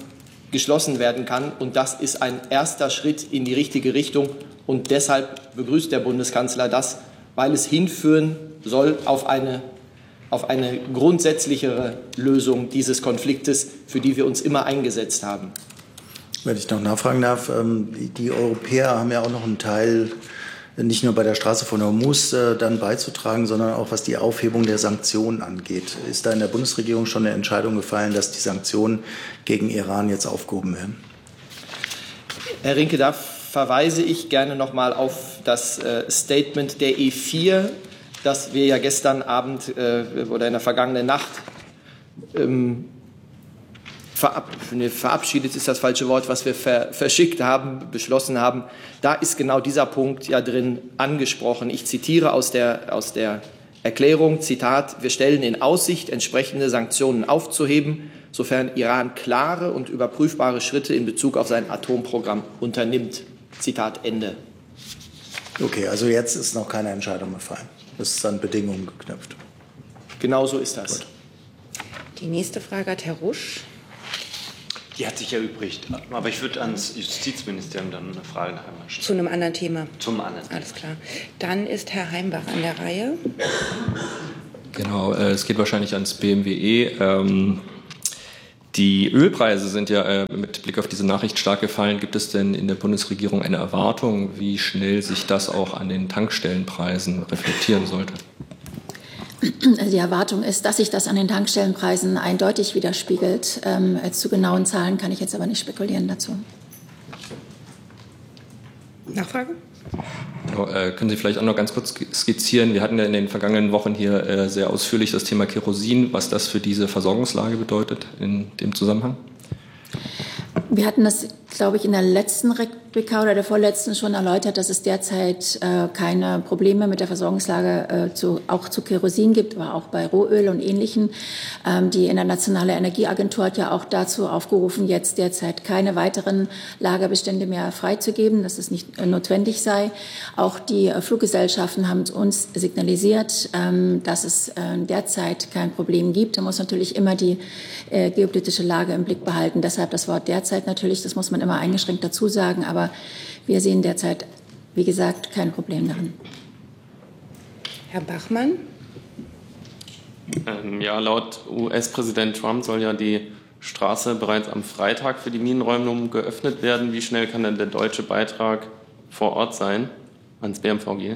geschlossen werden kann. Und das ist ein erster Schritt in die richtige Richtung. Und deshalb begrüßt der Bundeskanzler das, weil es hinführen soll auf eine grundsätzlichere Lösung dieses Konfliktes, für die wir uns immer eingesetzt haben. Wenn ich noch nachfragen darf, die Europäer haben ja auch noch einen Teil, nicht nur bei der Straße von Hormuz dann beizutragen, sondern auch was die Aufhebung der Sanktionen angeht. Ist da in der Bundesregierung schon eine Entscheidung gefallen, dass die Sanktionen gegen Iran jetzt aufgehoben werden? Herr Rinke, da verweise ich gerne noch mal auf das Statement der E4, das wir ja gestern Abend oder in der vergangenen Nacht verabschiedet ist das falsche Wort, was wir verschickt haben, beschlossen haben. Da ist genau dieser Punkt ja drin angesprochen. Ich zitiere aus der Erklärung, Zitat, wir stellen in Aussicht, entsprechende Sanktionen aufzuheben, sofern Iran klare und überprüfbare Schritte in Bezug auf sein Atomprogramm unternimmt. Zitat Ende. Okay, also jetzt ist noch keine Entscheidung gefallen. Das ist an Bedingungen geknüpft. Genau so ist das. Gut. Die nächste Frage hat Herr Rusch. Die hat sich erübrigt. Aber ich würde ans Justizministerium dann eine Frage nachher mal stellen. Zu einem anderen Thema. Zum anderen. Alles klar. Dann ist Herr Heimbach an der Reihe. Genau, es geht wahrscheinlich ans BMWE. Die Ölpreise sind ja mit Blick auf diese Nachricht stark gefallen. Gibt es denn in der Bundesregierung eine Erwartung, wie schnell sich das auch an den Tankstellenpreisen reflektieren sollte? Die Erwartung ist, dass sich das an den Tankstellenpreisen eindeutig widerspiegelt. Zu genauen Zahlen kann ich jetzt aber nicht spekulieren dazu. Nachfrage? Können Sie vielleicht auch noch ganz kurz skizzieren? Wir hatten ja in den vergangenen Wochen hier sehr ausführlich das Thema Kerosin, was das für diese Versorgungslage bedeutet in dem Zusammenhang? Wir hatten das, glaube ich, in der letzten Replika oder der vorletzten schon erläutert, dass es derzeit keine Probleme mit der Versorgungslage auch zu Kerosin gibt, aber auch bei Rohöl und Ähnlichem. Die Internationale Energieagentur hat ja auch dazu aufgerufen, jetzt derzeit keine weiteren Lagerbestände mehr freizugeben, dass es nicht notwendig sei. Auch die Fluggesellschaften haben uns signalisiert, dass es derzeit kein Problem gibt. Da muss natürlich immer die geopolitische Lage im Blick behalten. Deshalb das Wort derzeit natürlich, das muss man immer eingeschränkt dazu sagen, aber wir sehen derzeit, wie gesagt, kein Problem darin. Herr Bachmann? Ja, laut US-Präsident Trump soll ja die Straße bereits am Freitag für die Minenräumung geöffnet werden. Wie schnell kann denn der deutsche Beitrag vor Ort sein ans BMVG?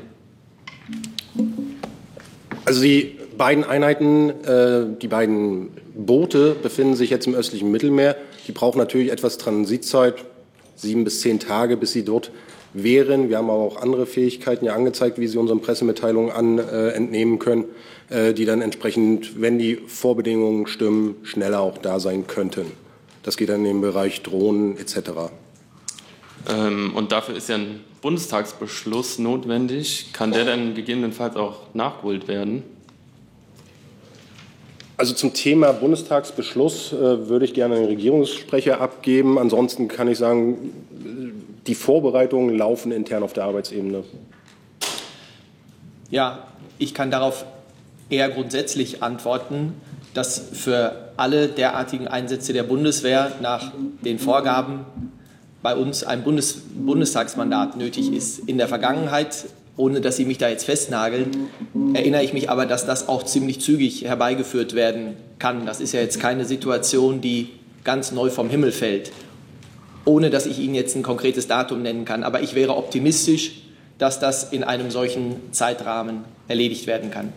Also die beiden Einheiten, die beiden Boote befinden sich jetzt im östlichen Mittelmeer. Die brauchen natürlich etwas Transitzeit, 7 bis 10 Tage, bis sie dort wären. Wir haben aber auch andere Fähigkeiten ja angezeigt, wie Sie unseren Pressemitteilungen entnehmen können, die dann entsprechend, wenn die Vorbedingungen stimmen, schneller auch da sein könnten. Das geht dann in den Bereich Drohnen etc. Und dafür ist ja ein Bundestagsbeschluss notwendig. Kann der denn gegebenenfalls auch nachgeholt werden? Also zum Thema Bundestagsbeschluss würde ich gerne den Regierungssprecher abgeben. Ansonsten kann ich sagen, die Vorbereitungen laufen intern auf der Arbeitsebene. Ja, ich kann darauf eher grundsätzlich antworten, dass für alle derartigen Einsätze der Bundeswehr nach den Vorgaben bei uns ein Bundestagsmandat nötig ist. In der Vergangenheit, ohne dass Sie mich da jetzt festnageln, erinnere ich mich aber, dass das auch ziemlich zügig herbeigeführt werden kann. Das ist ja jetzt keine Situation, die ganz neu vom Himmel fällt, ohne dass ich Ihnen jetzt ein konkretes Datum nennen kann. Aber ich wäre optimistisch, dass das in einem solchen Zeitrahmen erledigt werden kann.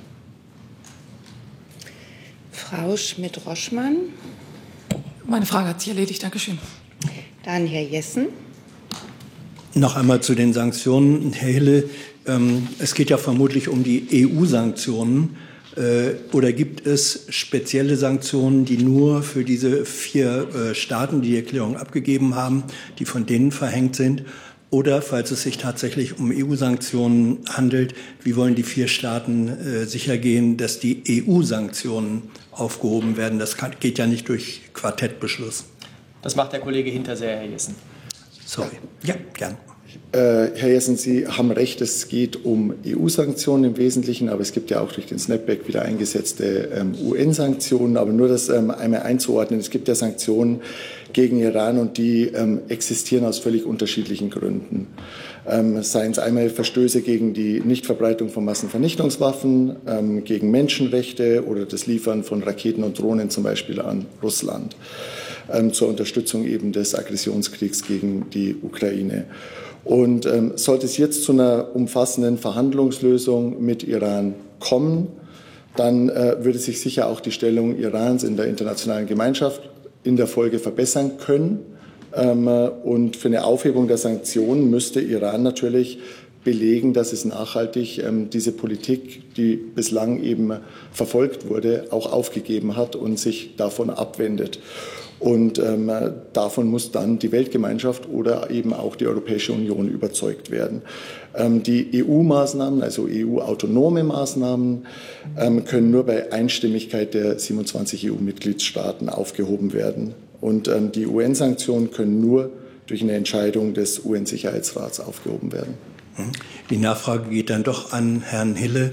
Frau Schmidt-Roschmann. Meine Frage hat sich erledigt. Dankeschön. Dann Herr Jessen. Noch einmal zu den Sanktionen. Herr Hille, es geht ja vermutlich um die EU-Sanktionen. Oder gibt es spezielle Sanktionen, die nur für diese 4 Staaten, die die Erklärung abgegeben haben, die von denen verhängt sind? Oder, falls es sich tatsächlich um EU-Sanktionen handelt, wie wollen die 4 Staaten sichergehen, dass die EU-Sanktionen aufgehoben werden? Das geht ja nicht durch Quartettbeschluss. Das macht der Kollege Hinterseher, Herr Jessen. Sorry. Ja, gern. Herr Jessen, Sie haben recht, es geht um EU-Sanktionen im Wesentlichen, aber es gibt ja auch durch den Snapback wieder eingesetzte UN-Sanktionen. Aber nur das einmal einzuordnen, es gibt ja Sanktionen gegen Iran und die existieren aus völlig unterschiedlichen Gründen. Seien es einmal Verstöße gegen die Nichtverbreitung von Massenvernichtungswaffen, gegen Menschenrechte oder das Liefern von Raketen und Drohnen zum Beispiel an Russland zur Unterstützung eben des Aggressionskriegs gegen die Ukraine. Und sollte es jetzt zu einer umfassenden Verhandlungslösung mit Iran kommen, dann würde sich sicher auch die Stellung Irans in der internationalen Gemeinschaft in der Folge verbessern können. Und für eine Aufhebung der Sanktionen müsste Iran natürlich belegen, dass es nachhaltig diese Politik, die bislang eben verfolgt wurde, auch aufgegeben hat und sich davon abwendet. Und davon muss dann die Weltgemeinschaft oder eben auch die Europäische Union überzeugt werden. Die EU-Maßnahmen, also EU-autonome Maßnahmen, können nur bei Einstimmigkeit der 27 EU-Mitgliedstaaten aufgehoben werden. Und die UN-Sanktionen können nur durch eine Entscheidung des UN-Sicherheitsrats aufgehoben werden. Die Nachfrage geht dann doch an Herrn Hille.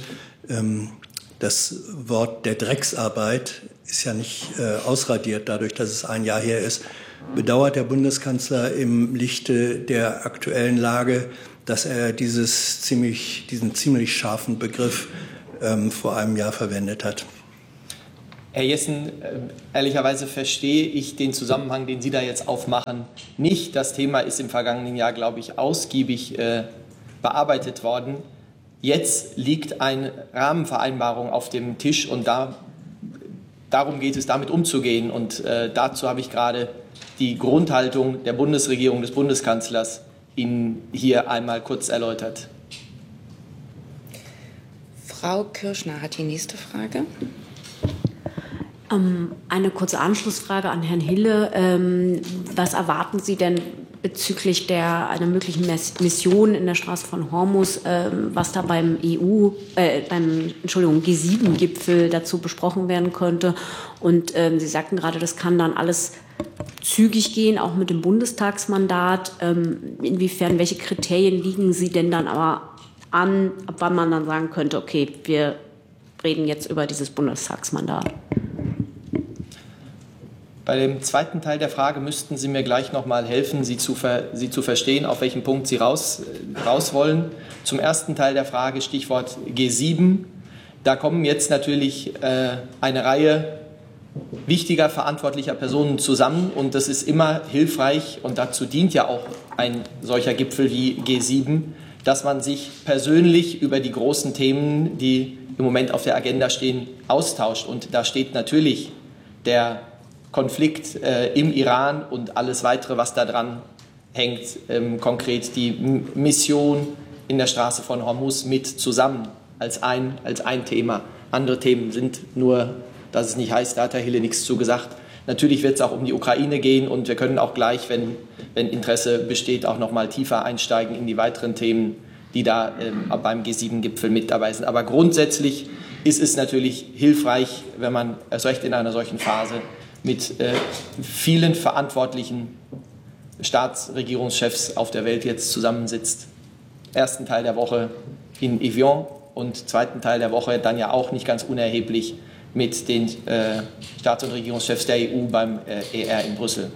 Das Wort der Drecksarbeit ist ja nicht ausradiert, dadurch, dass es ein Jahr her ist. Bedauert der Bundeskanzler im Lichte der aktuellen Lage, dass er diesen ziemlich scharfen Begriff vor einem Jahr verwendet hat? Herr Jessen, ehrlicherweise verstehe ich den Zusammenhang, den Sie da jetzt aufmachen, nicht. Das Thema ist im vergangenen Jahr, glaube ich, ausgiebig bearbeitet worden. Jetzt liegt eine Rahmenvereinbarung auf dem Tisch und darum geht es, damit umzugehen. Und dazu habe ich gerade die Grundhaltung der Bundesregierung, des Bundeskanzlers Ihnen hier einmal kurz erläutert. Frau Kirschner hat die nächste Frage. Eine kurze Anschlussfrage an Herrn Hille. Was erwarten Sie denn bezüglich einer möglichen Mission in der Straße von Hormuz, was da beim G7-Gipfel dazu besprochen werden könnte? Und Sie sagten gerade, das kann dann alles zügig gehen, auch mit dem Bundestagsmandat. Inwiefern, welche Kriterien liegen Sie denn dann aber an, ab wann man dann sagen könnte, okay, wir reden jetzt über dieses Bundestagsmandat? Bei dem zweiten Teil der Frage müssten Sie mir gleich noch mal helfen, Sie zu verstehen, auf welchen Punkt Sie raus wollen. Zum ersten Teil der Frage, Stichwort G7. Da kommen jetzt natürlich eine Reihe wichtiger, verantwortlicher Personen zusammen. Und das ist immer hilfreich, und dazu dient ja auch ein solcher Gipfel wie G7, dass man sich persönlich über die großen Themen, die im Moment auf der Agenda stehen, austauscht. Und da steht natürlich der Konflikt im Iran und alles Weitere, was da dran hängt, konkret die Mission in der Straße von Hormuz mit zusammen als ein Thema. Andere Themen sind nur, dass es nicht heißt, da hat Herr Hille nichts zu gesagt. Natürlich wird es auch um die Ukraine gehen und wir können auch gleich, wenn Interesse besteht, auch noch mal tiefer einsteigen in die weiteren Themen, die da beim G7-Gipfel mit dabei sind. Aber grundsätzlich ist es natürlich hilfreich, wenn man erst recht in einer solchen Phase mit vielen verantwortlichen Staatsregierungschefs auf der Welt jetzt zusammensitzt. Ersten Teil der Woche in Evian und zweiten Teil der Woche dann ja auch nicht ganz unerheblich mit den Staats- und Regierungschefs der EU beim ER in Brüssel.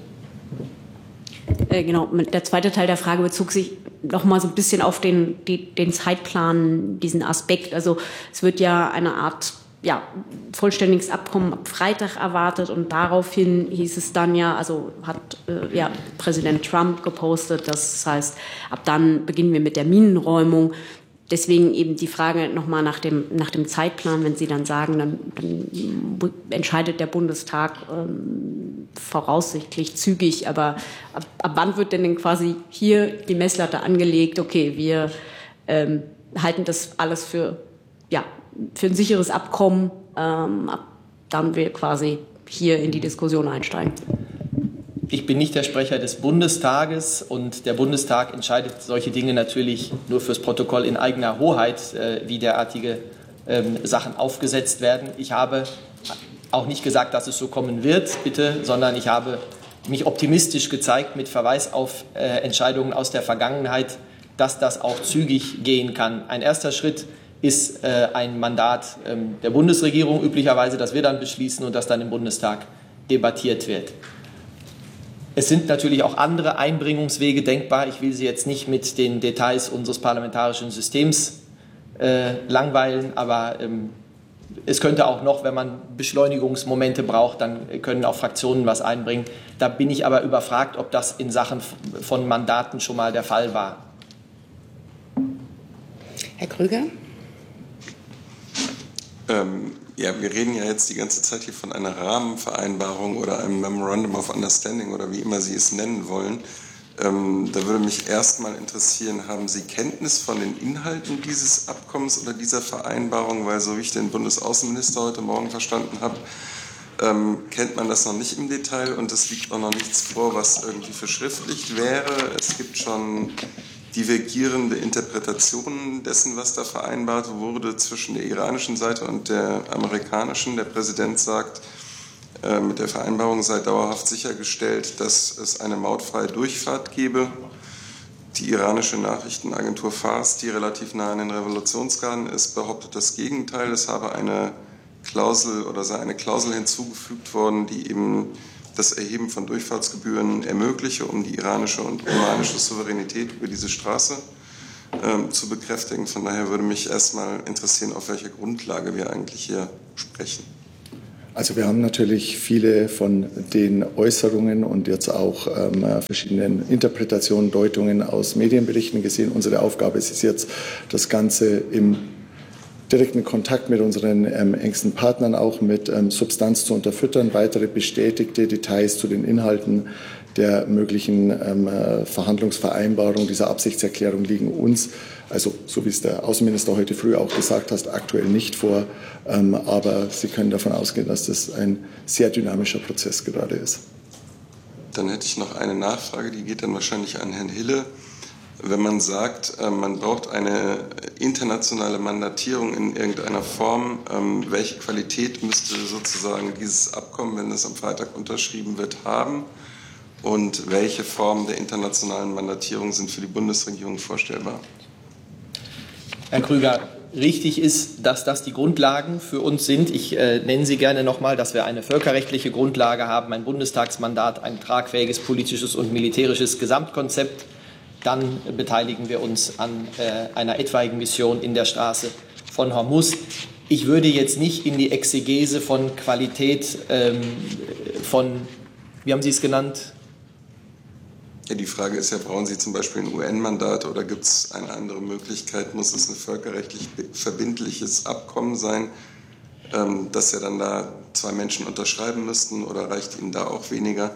Genau, der zweite Teil der Frage bezog sich noch mal so ein bisschen auf den Zeitplan, diesen Aspekt. Also es wird ja eine Art vollständiges Abkommen ab Freitag erwartet und daraufhin hieß es dann hat Präsident Trump gepostet, das heißt, ab dann beginnen wir mit der Minenräumung. Deswegen eben die Frage nochmal nach dem Zeitplan, wenn Sie dann sagen, dann entscheidet der Bundestag voraussichtlich zügig, aber ab wann wird denn quasi hier die Messlatte angelegt, okay, wir halten das alles für ein sicheres Abkommen, dann wir quasi hier in die Diskussion einsteigen. Ich bin nicht der Sprecher des Bundestages und der Bundestag entscheidet solche Dinge natürlich nur fürs Protokoll in eigener Hoheit, wie derartige Sachen aufgesetzt werden. Ich habe auch nicht gesagt, dass es so kommen wird, bitte, sondern ich habe mich optimistisch gezeigt mit Verweis auf Entscheidungen aus der Vergangenheit, dass das auch zügig gehen kann. Ein erster Schritt ist ein Mandat der Bundesregierung üblicherweise, das wir dann beschließen und das dann im Bundestag debattiert wird. Es sind natürlich auch andere Einbringungswege denkbar. Ich will Sie jetzt nicht mit den Details unseres parlamentarischen Systems langweilen, aber es könnte auch noch, wenn man Beschleunigungsmomente braucht, dann können auch Fraktionen was einbringen. Da bin ich aber überfragt, ob das in Sachen von Mandaten schon mal der Fall war. Herr Krüger? Ja, wir reden ja jetzt die ganze Zeit hier von einer Rahmenvereinbarung oder einem Memorandum of Understanding oder wie immer Sie es nennen wollen. Da würde mich erstmal interessieren, haben Sie Kenntnis von den Inhalten dieses Abkommens oder dieser Vereinbarung? Weil so wie ich den Bundesaußenminister heute Morgen verstanden habe, kennt man das noch nicht im Detail und es liegt auch noch nichts vor, was irgendwie verschriftlicht wäre. Es gibt schon divergierende Interpretationen dessen, was da vereinbart wurde zwischen der iranischen Seite und der amerikanischen. Der Präsident sagt, mit der Vereinbarung sei dauerhaft sichergestellt, dass es eine mautfreie Durchfahrt gebe. Die iranische Nachrichtenagentur Fars, die relativ nah an den Revolutionsgarden ist, behauptet das Gegenteil. Es habe eine Klausel oder sei eine Klausel hinzugefügt worden, die eben das Erheben von Durchfahrtsgebühren ermögliche, um die iranische und omanische Souveränität über diese Straße zu bekräftigen. Von daher würde mich erstmal interessieren, auf welcher Grundlage wir eigentlich hier sprechen. Also wir haben natürlich viele von den Äußerungen und jetzt auch verschiedenen Interpretationen, Deutungen aus Medienberichten gesehen. Unsere Aufgabe ist es jetzt, das Ganze im direkten Kontakt mit unseren engsten Partnern auch mit Substanz zu unterfüttern. Weitere bestätigte Details zu den Inhalten der möglichen Verhandlungsvereinbarung dieser Absichtserklärung liegen uns, also so wie es der Außenminister heute früh auch gesagt hat, aktuell nicht vor. Aber Sie können davon ausgehen, dass das ein sehr dynamischer Prozess gerade ist. Dann hätte ich noch eine Nachfrage, die geht dann wahrscheinlich an Herrn Hille. Wenn man sagt, man braucht eine internationale Mandatierung in irgendeiner Form, welche Qualität müsste sozusagen dieses Abkommen, wenn es am Freitag unterschrieben wird, haben? Und welche Formen der internationalen Mandatierung sind für die Bundesregierung vorstellbar? Herr Krüger, richtig ist, dass das die Grundlagen für uns sind. Ich nenne sie gerne nochmal, dass wir eine völkerrechtliche Grundlage haben, ein Bundestagsmandat, ein tragfähiges politisches und militärisches Gesamtkonzept. Dann beteiligen wir uns an einer etwaigen Mission in der Straße von Hormuz. Ich würde jetzt nicht in die Exegese von Qualität von, wie haben Sie es genannt? Ja, die Frage ist ja, brauchen Sie zum Beispiel ein UN-Mandat oder gibt es eine andere Möglichkeit? Muss es ein völkerrechtlich verbindliches Abkommen sein, dass ja dann da 2 Menschen unterschreiben müssten oder reicht Ihnen da auch weniger?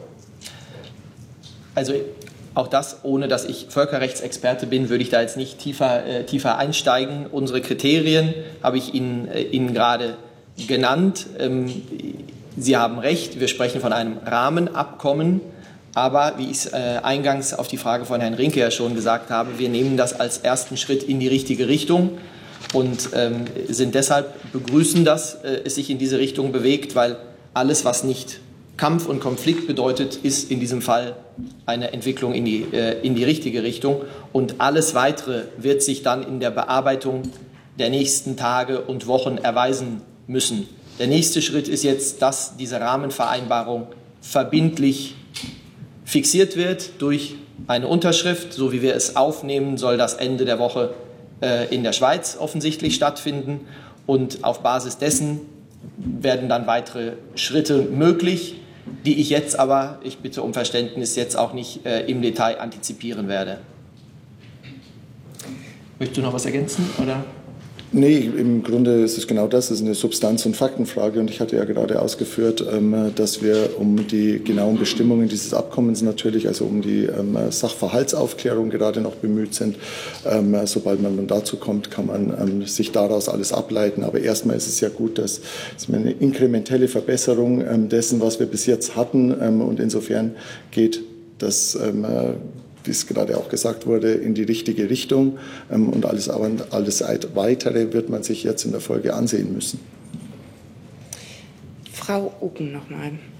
Also auch das, ohne dass ich Völkerrechtsexperte bin, würde ich da jetzt nicht tiefer einsteigen. Unsere Kriterien habe ich Ihnen gerade genannt. Sie haben recht, wir sprechen von einem Rahmenabkommen. Aber wie ich es eingangs auf die Frage von Herrn Rinke ja schon gesagt habe, wir nehmen das als ersten Schritt in die richtige Richtung und sind deshalb begrüßen, dass es sich in diese Richtung bewegt, weil alles, was nicht Kampf und Konflikt bedeutet, ist in diesem Fall eine Entwicklung in die richtige Richtung. Und alles Weitere wird sich dann in der Bearbeitung der nächsten Tage und Wochen erweisen müssen. Der nächste Schritt ist jetzt, dass diese Rahmenvereinbarung verbindlich fixiert wird durch eine Unterschrift. So wie wir es aufnehmen, soll das Ende der Woche in der Schweiz offensichtlich stattfinden. Und auf Basis dessen werden dann weitere Schritte möglich, die ich jetzt aber, ich bitte um Verständnis, jetzt auch nicht im Detail antizipieren werde. Möchtest du noch was ergänzen, oder? Nee, im Grunde ist es genau das. Es ist eine Substanz- und Faktenfrage. Und ich hatte ja gerade ausgeführt, dass wir um die genauen Bestimmungen dieses Abkommens natürlich, also um die Sachverhaltsaufklärung gerade noch bemüht sind. Sobald man dann dazu kommt, kann man sich daraus alles ableiten. Aber erstmal ist es ja gut, dass es eine inkrementelle Verbesserung dessen, was wir bis jetzt hatten. Und insofern geht das, wie es gerade auch gesagt wurde, in die richtige Richtung. Und alles Weitere wird man sich jetzt in der Folge ansehen müssen. Frau Oken nochmal.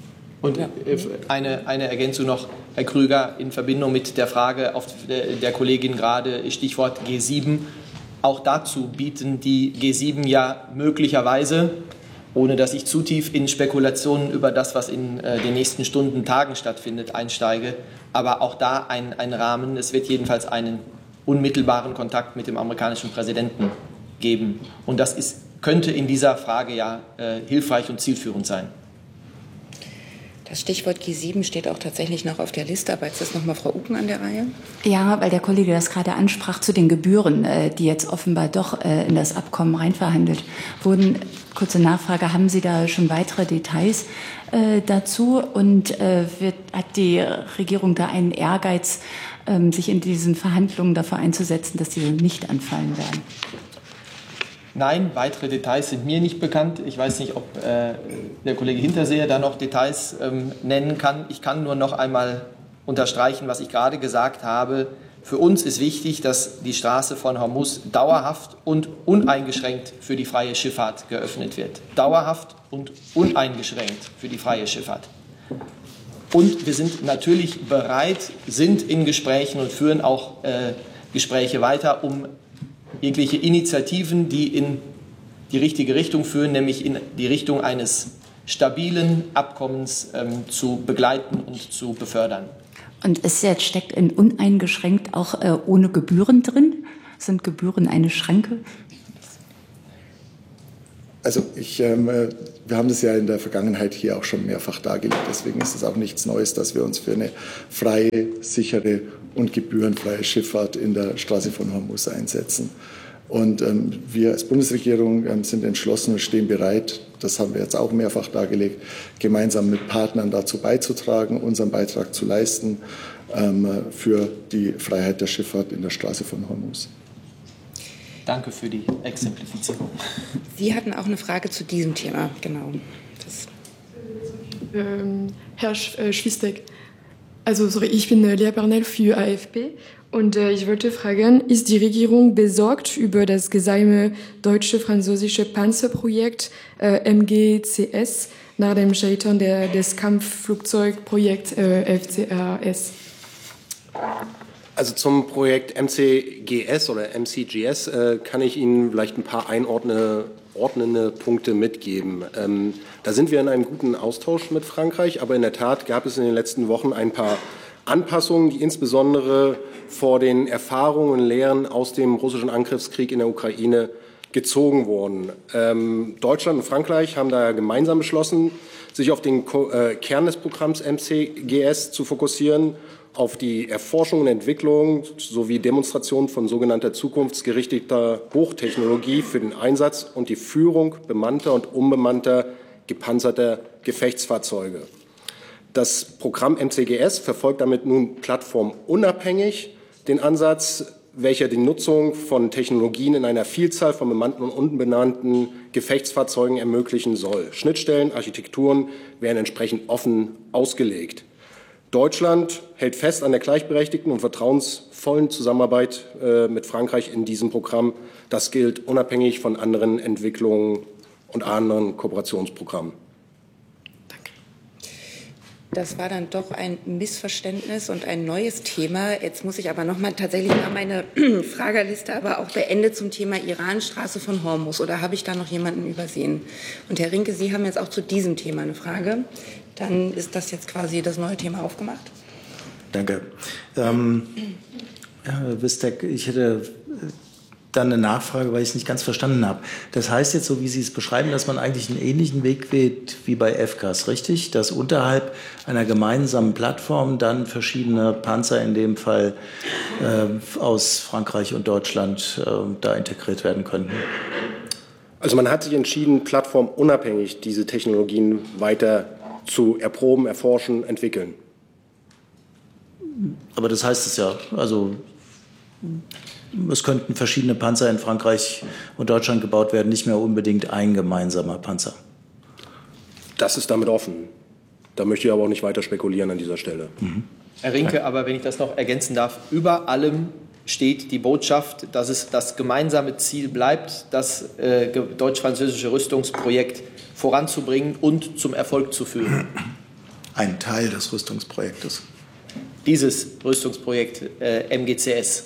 Und eine Ergänzung noch, Herr Krüger, in Verbindung mit der Frage der Kollegin gerade, Stichwort G7. Auch dazu bieten die G7 ja möglicherweise, ohne dass ich zu tief in Spekulationen über das, was in den nächsten Stunden, Tagen stattfindet, einsteige, aber auch da ein Rahmen. Es wird jedenfalls einen unmittelbaren Kontakt mit dem amerikanischen Präsidenten geben. Und das könnte in dieser Frage ja hilfreich und zielführend sein. Das Stichwort G7 steht auch tatsächlich noch auf der Liste, aber jetzt ist noch mal Frau Uken an der Reihe. Ja, weil der Kollege das gerade ansprach zu den Gebühren, die jetzt offenbar doch in das Abkommen reinverhandelt wurden. Kurze Nachfrage, haben Sie da schon weitere Details dazu? Und hat die Regierung da einen Ehrgeiz, sich in diesen Verhandlungen dafür einzusetzen, dass diese nicht anfallen werden? Nein, weitere Details sind mir nicht bekannt. Ich weiß nicht, ob der Kollege Hinterseher da noch Details nennen kann. Ich kann nur noch einmal unterstreichen, was ich gerade gesagt habe. Für uns ist wichtig, dass die Straße von Hormuz dauerhaft und uneingeschränkt für die freie Schifffahrt geöffnet wird. Dauerhaft und uneingeschränkt für die freie Schifffahrt. Und wir sind natürlich bereit, sind in Gesprächen und führen auch Gespräche weiter, um jegliche Initiativen, die in die richtige Richtung führen, nämlich in die Richtung eines stabilen Abkommens zu begleiten und zu befördern. Und steckt in uneingeschränkt auch ohne Gebühren drin? Sind Gebühren eine Schranke? Also wir haben das ja in der Vergangenheit hier auch schon mehrfach dargelegt. Deswegen ist es auch nichts Neues, dass wir uns für eine freie, sichere und gebührenfreie Schifffahrt in der Straße von Hormuz einsetzen. Und wir als Bundesregierung sind entschlossen und stehen bereit, das haben wir jetzt auch mehrfach dargelegt, gemeinsam mit Partnern dazu beizutragen, unseren Beitrag zu leisten für die Freiheit der Schifffahrt in der Straße von Hormuz. Danke für die Exemplifizierung. Sie hatten auch eine Frage zu diesem Thema, genau. Herr Schwistek, ich bin Lea Bernal für AFP und ich wollte fragen, ist die Regierung besorgt über das geheime deutsche-französische Panzerprojekt MGCS nach dem Scheitern des Kampfflugzeugprojekts FCAS? Also zum Projekt MCGS oder MCGS kann ich Ihnen vielleicht ein paar ordnende Punkte mitgeben. Da sind wir in einem guten Austausch mit Frankreich, aber in der Tat gab es in den letzten Wochen ein paar Anpassungen, die insbesondere vor den Erfahrungen und Lehren aus dem russischen Angriffskrieg in der Ukraine gezogen wurden. Deutschland und Frankreich haben daher gemeinsam beschlossen, sich auf den Kern des Programms MCGS zu fokussieren, auf die Erforschung und Entwicklung sowie Demonstration von sogenannter zukunftsgerichteter Hochtechnologie für den Einsatz und die Führung bemannter und unbemannter gepanzerter Gefechtsfahrzeuge. Das Programm MCGS verfolgt damit nun plattformunabhängig den Ansatz, welcher die Nutzung von Technologien in einer Vielzahl von bemannten und unbemannten Gefechtsfahrzeugen ermöglichen soll. Schnittstellen, Architekturen werden entsprechend offen ausgelegt. Deutschland hält fest an der gleichberechtigten und vertrauensvollen Zusammenarbeit mit Frankreich in diesem Programm. Das gilt unabhängig von anderen Entwicklungen und anderen Kooperationsprogrammen. Das war dann doch ein Missverständnis und ein neues Thema. Jetzt muss ich aber tatsächlich mal meine Frageliste aber auch beendet zum Thema Iran, Straße von Hormuz. Oder habe ich da noch jemanden übersehen? Und Herr Rinke, Sie haben jetzt auch zu diesem Thema eine Frage. Dann ist das jetzt quasi das neue Thema aufgemacht. Danke. Herr Wistek, ich hätte dann eine Nachfrage, weil ich es nicht ganz verstanden habe. Das heißt jetzt, so wie Sie es beschreiben, dass man eigentlich einen ähnlichen Weg wählt wie bei FCAS, richtig? Dass unterhalb einer gemeinsamen Plattform dann verschiedene Panzer, in dem Fall aus Frankreich und Deutschland, da integriert werden könnten? Also man hat sich entschieden, plattformunabhängig diese Technologien weiter zu erproben, erforschen, entwickeln. Aber das heißt es ja, also es könnten verschiedene Panzer in Frankreich und Deutschland gebaut werden, nicht mehr unbedingt ein gemeinsamer Panzer. Das ist damit offen. Da möchte ich aber auch nicht weiter spekulieren an dieser Stelle. Herr Rinke, aber wenn ich das noch ergänzen darf, über allem steht die Botschaft, dass es das gemeinsame Ziel bleibt, das deutsch-französische Rüstungsprojekt voranzubringen und zum Erfolg zu führen. ein Teil des Rüstungsprojektes. Dieses Rüstungsprojekt MGCS.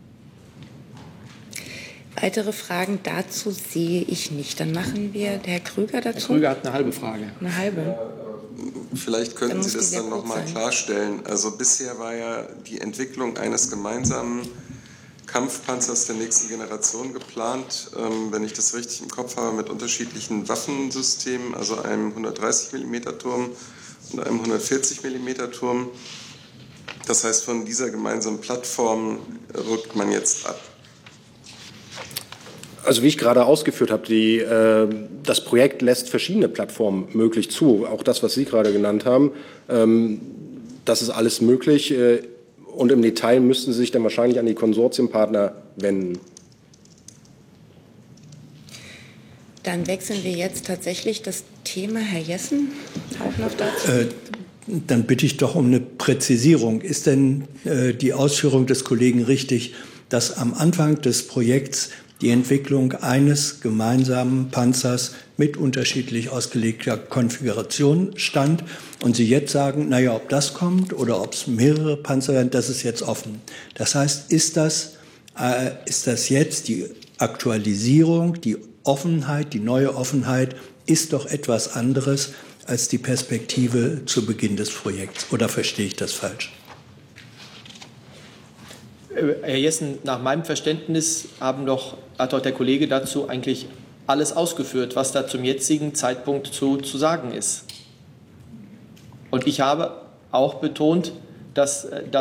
Weitere Fragen dazu sehe ich nicht. Dann machen wir der Herr Krüger dazu. Herr Krüger hat eine halbe Frage. Eine halbe. Vielleicht könnten Sie das dann nochmal klarstellen. Also bisher war ja die Entwicklung eines gemeinsamen Kampfpanzers der nächsten Generation geplant, wenn ich das richtig im Kopf habe, mit unterschiedlichen Waffensystemen, also einem 130 mm Turm und einem 140 mm Turm. Das heißt, von dieser gemeinsamen Plattform rückt man jetzt ab. Also wie ich gerade ausgeführt habe, das Projekt lässt verschiedene Plattformen möglich zu. Auch das, was Sie gerade genannt haben, das ist alles möglich. Und im Detail müssten Sie sich dann wahrscheinlich an die Konsortiumpartner wenden. Dann wechseln wir jetzt tatsächlich das Thema. Herr Jessen, auch noch dazu. Dann bitte ich doch um eine Präzisierung. Ist denn die Ausführung des Kollegen richtig, dass am Anfang des Projekts die Entwicklung eines gemeinsamen Panzers mit unterschiedlich ausgelegter Konfiguration stand und Sie jetzt sagen, naja, ob das kommt oder ob es mehrere Panzer werden, das ist jetzt offen. Das heißt, ist das jetzt die Aktualisierung, die Offenheit, die neue Offenheit, ist doch etwas anderes als die Perspektive zu Beginn des Projekts. Oder verstehe ich das falsch? Herr Jessen, nach meinem Verständnis hat doch der Kollege dazu eigentlich alles ausgeführt, was da zum jetzigen Zeitpunkt zu sagen ist. Und ich habe auch betont, dass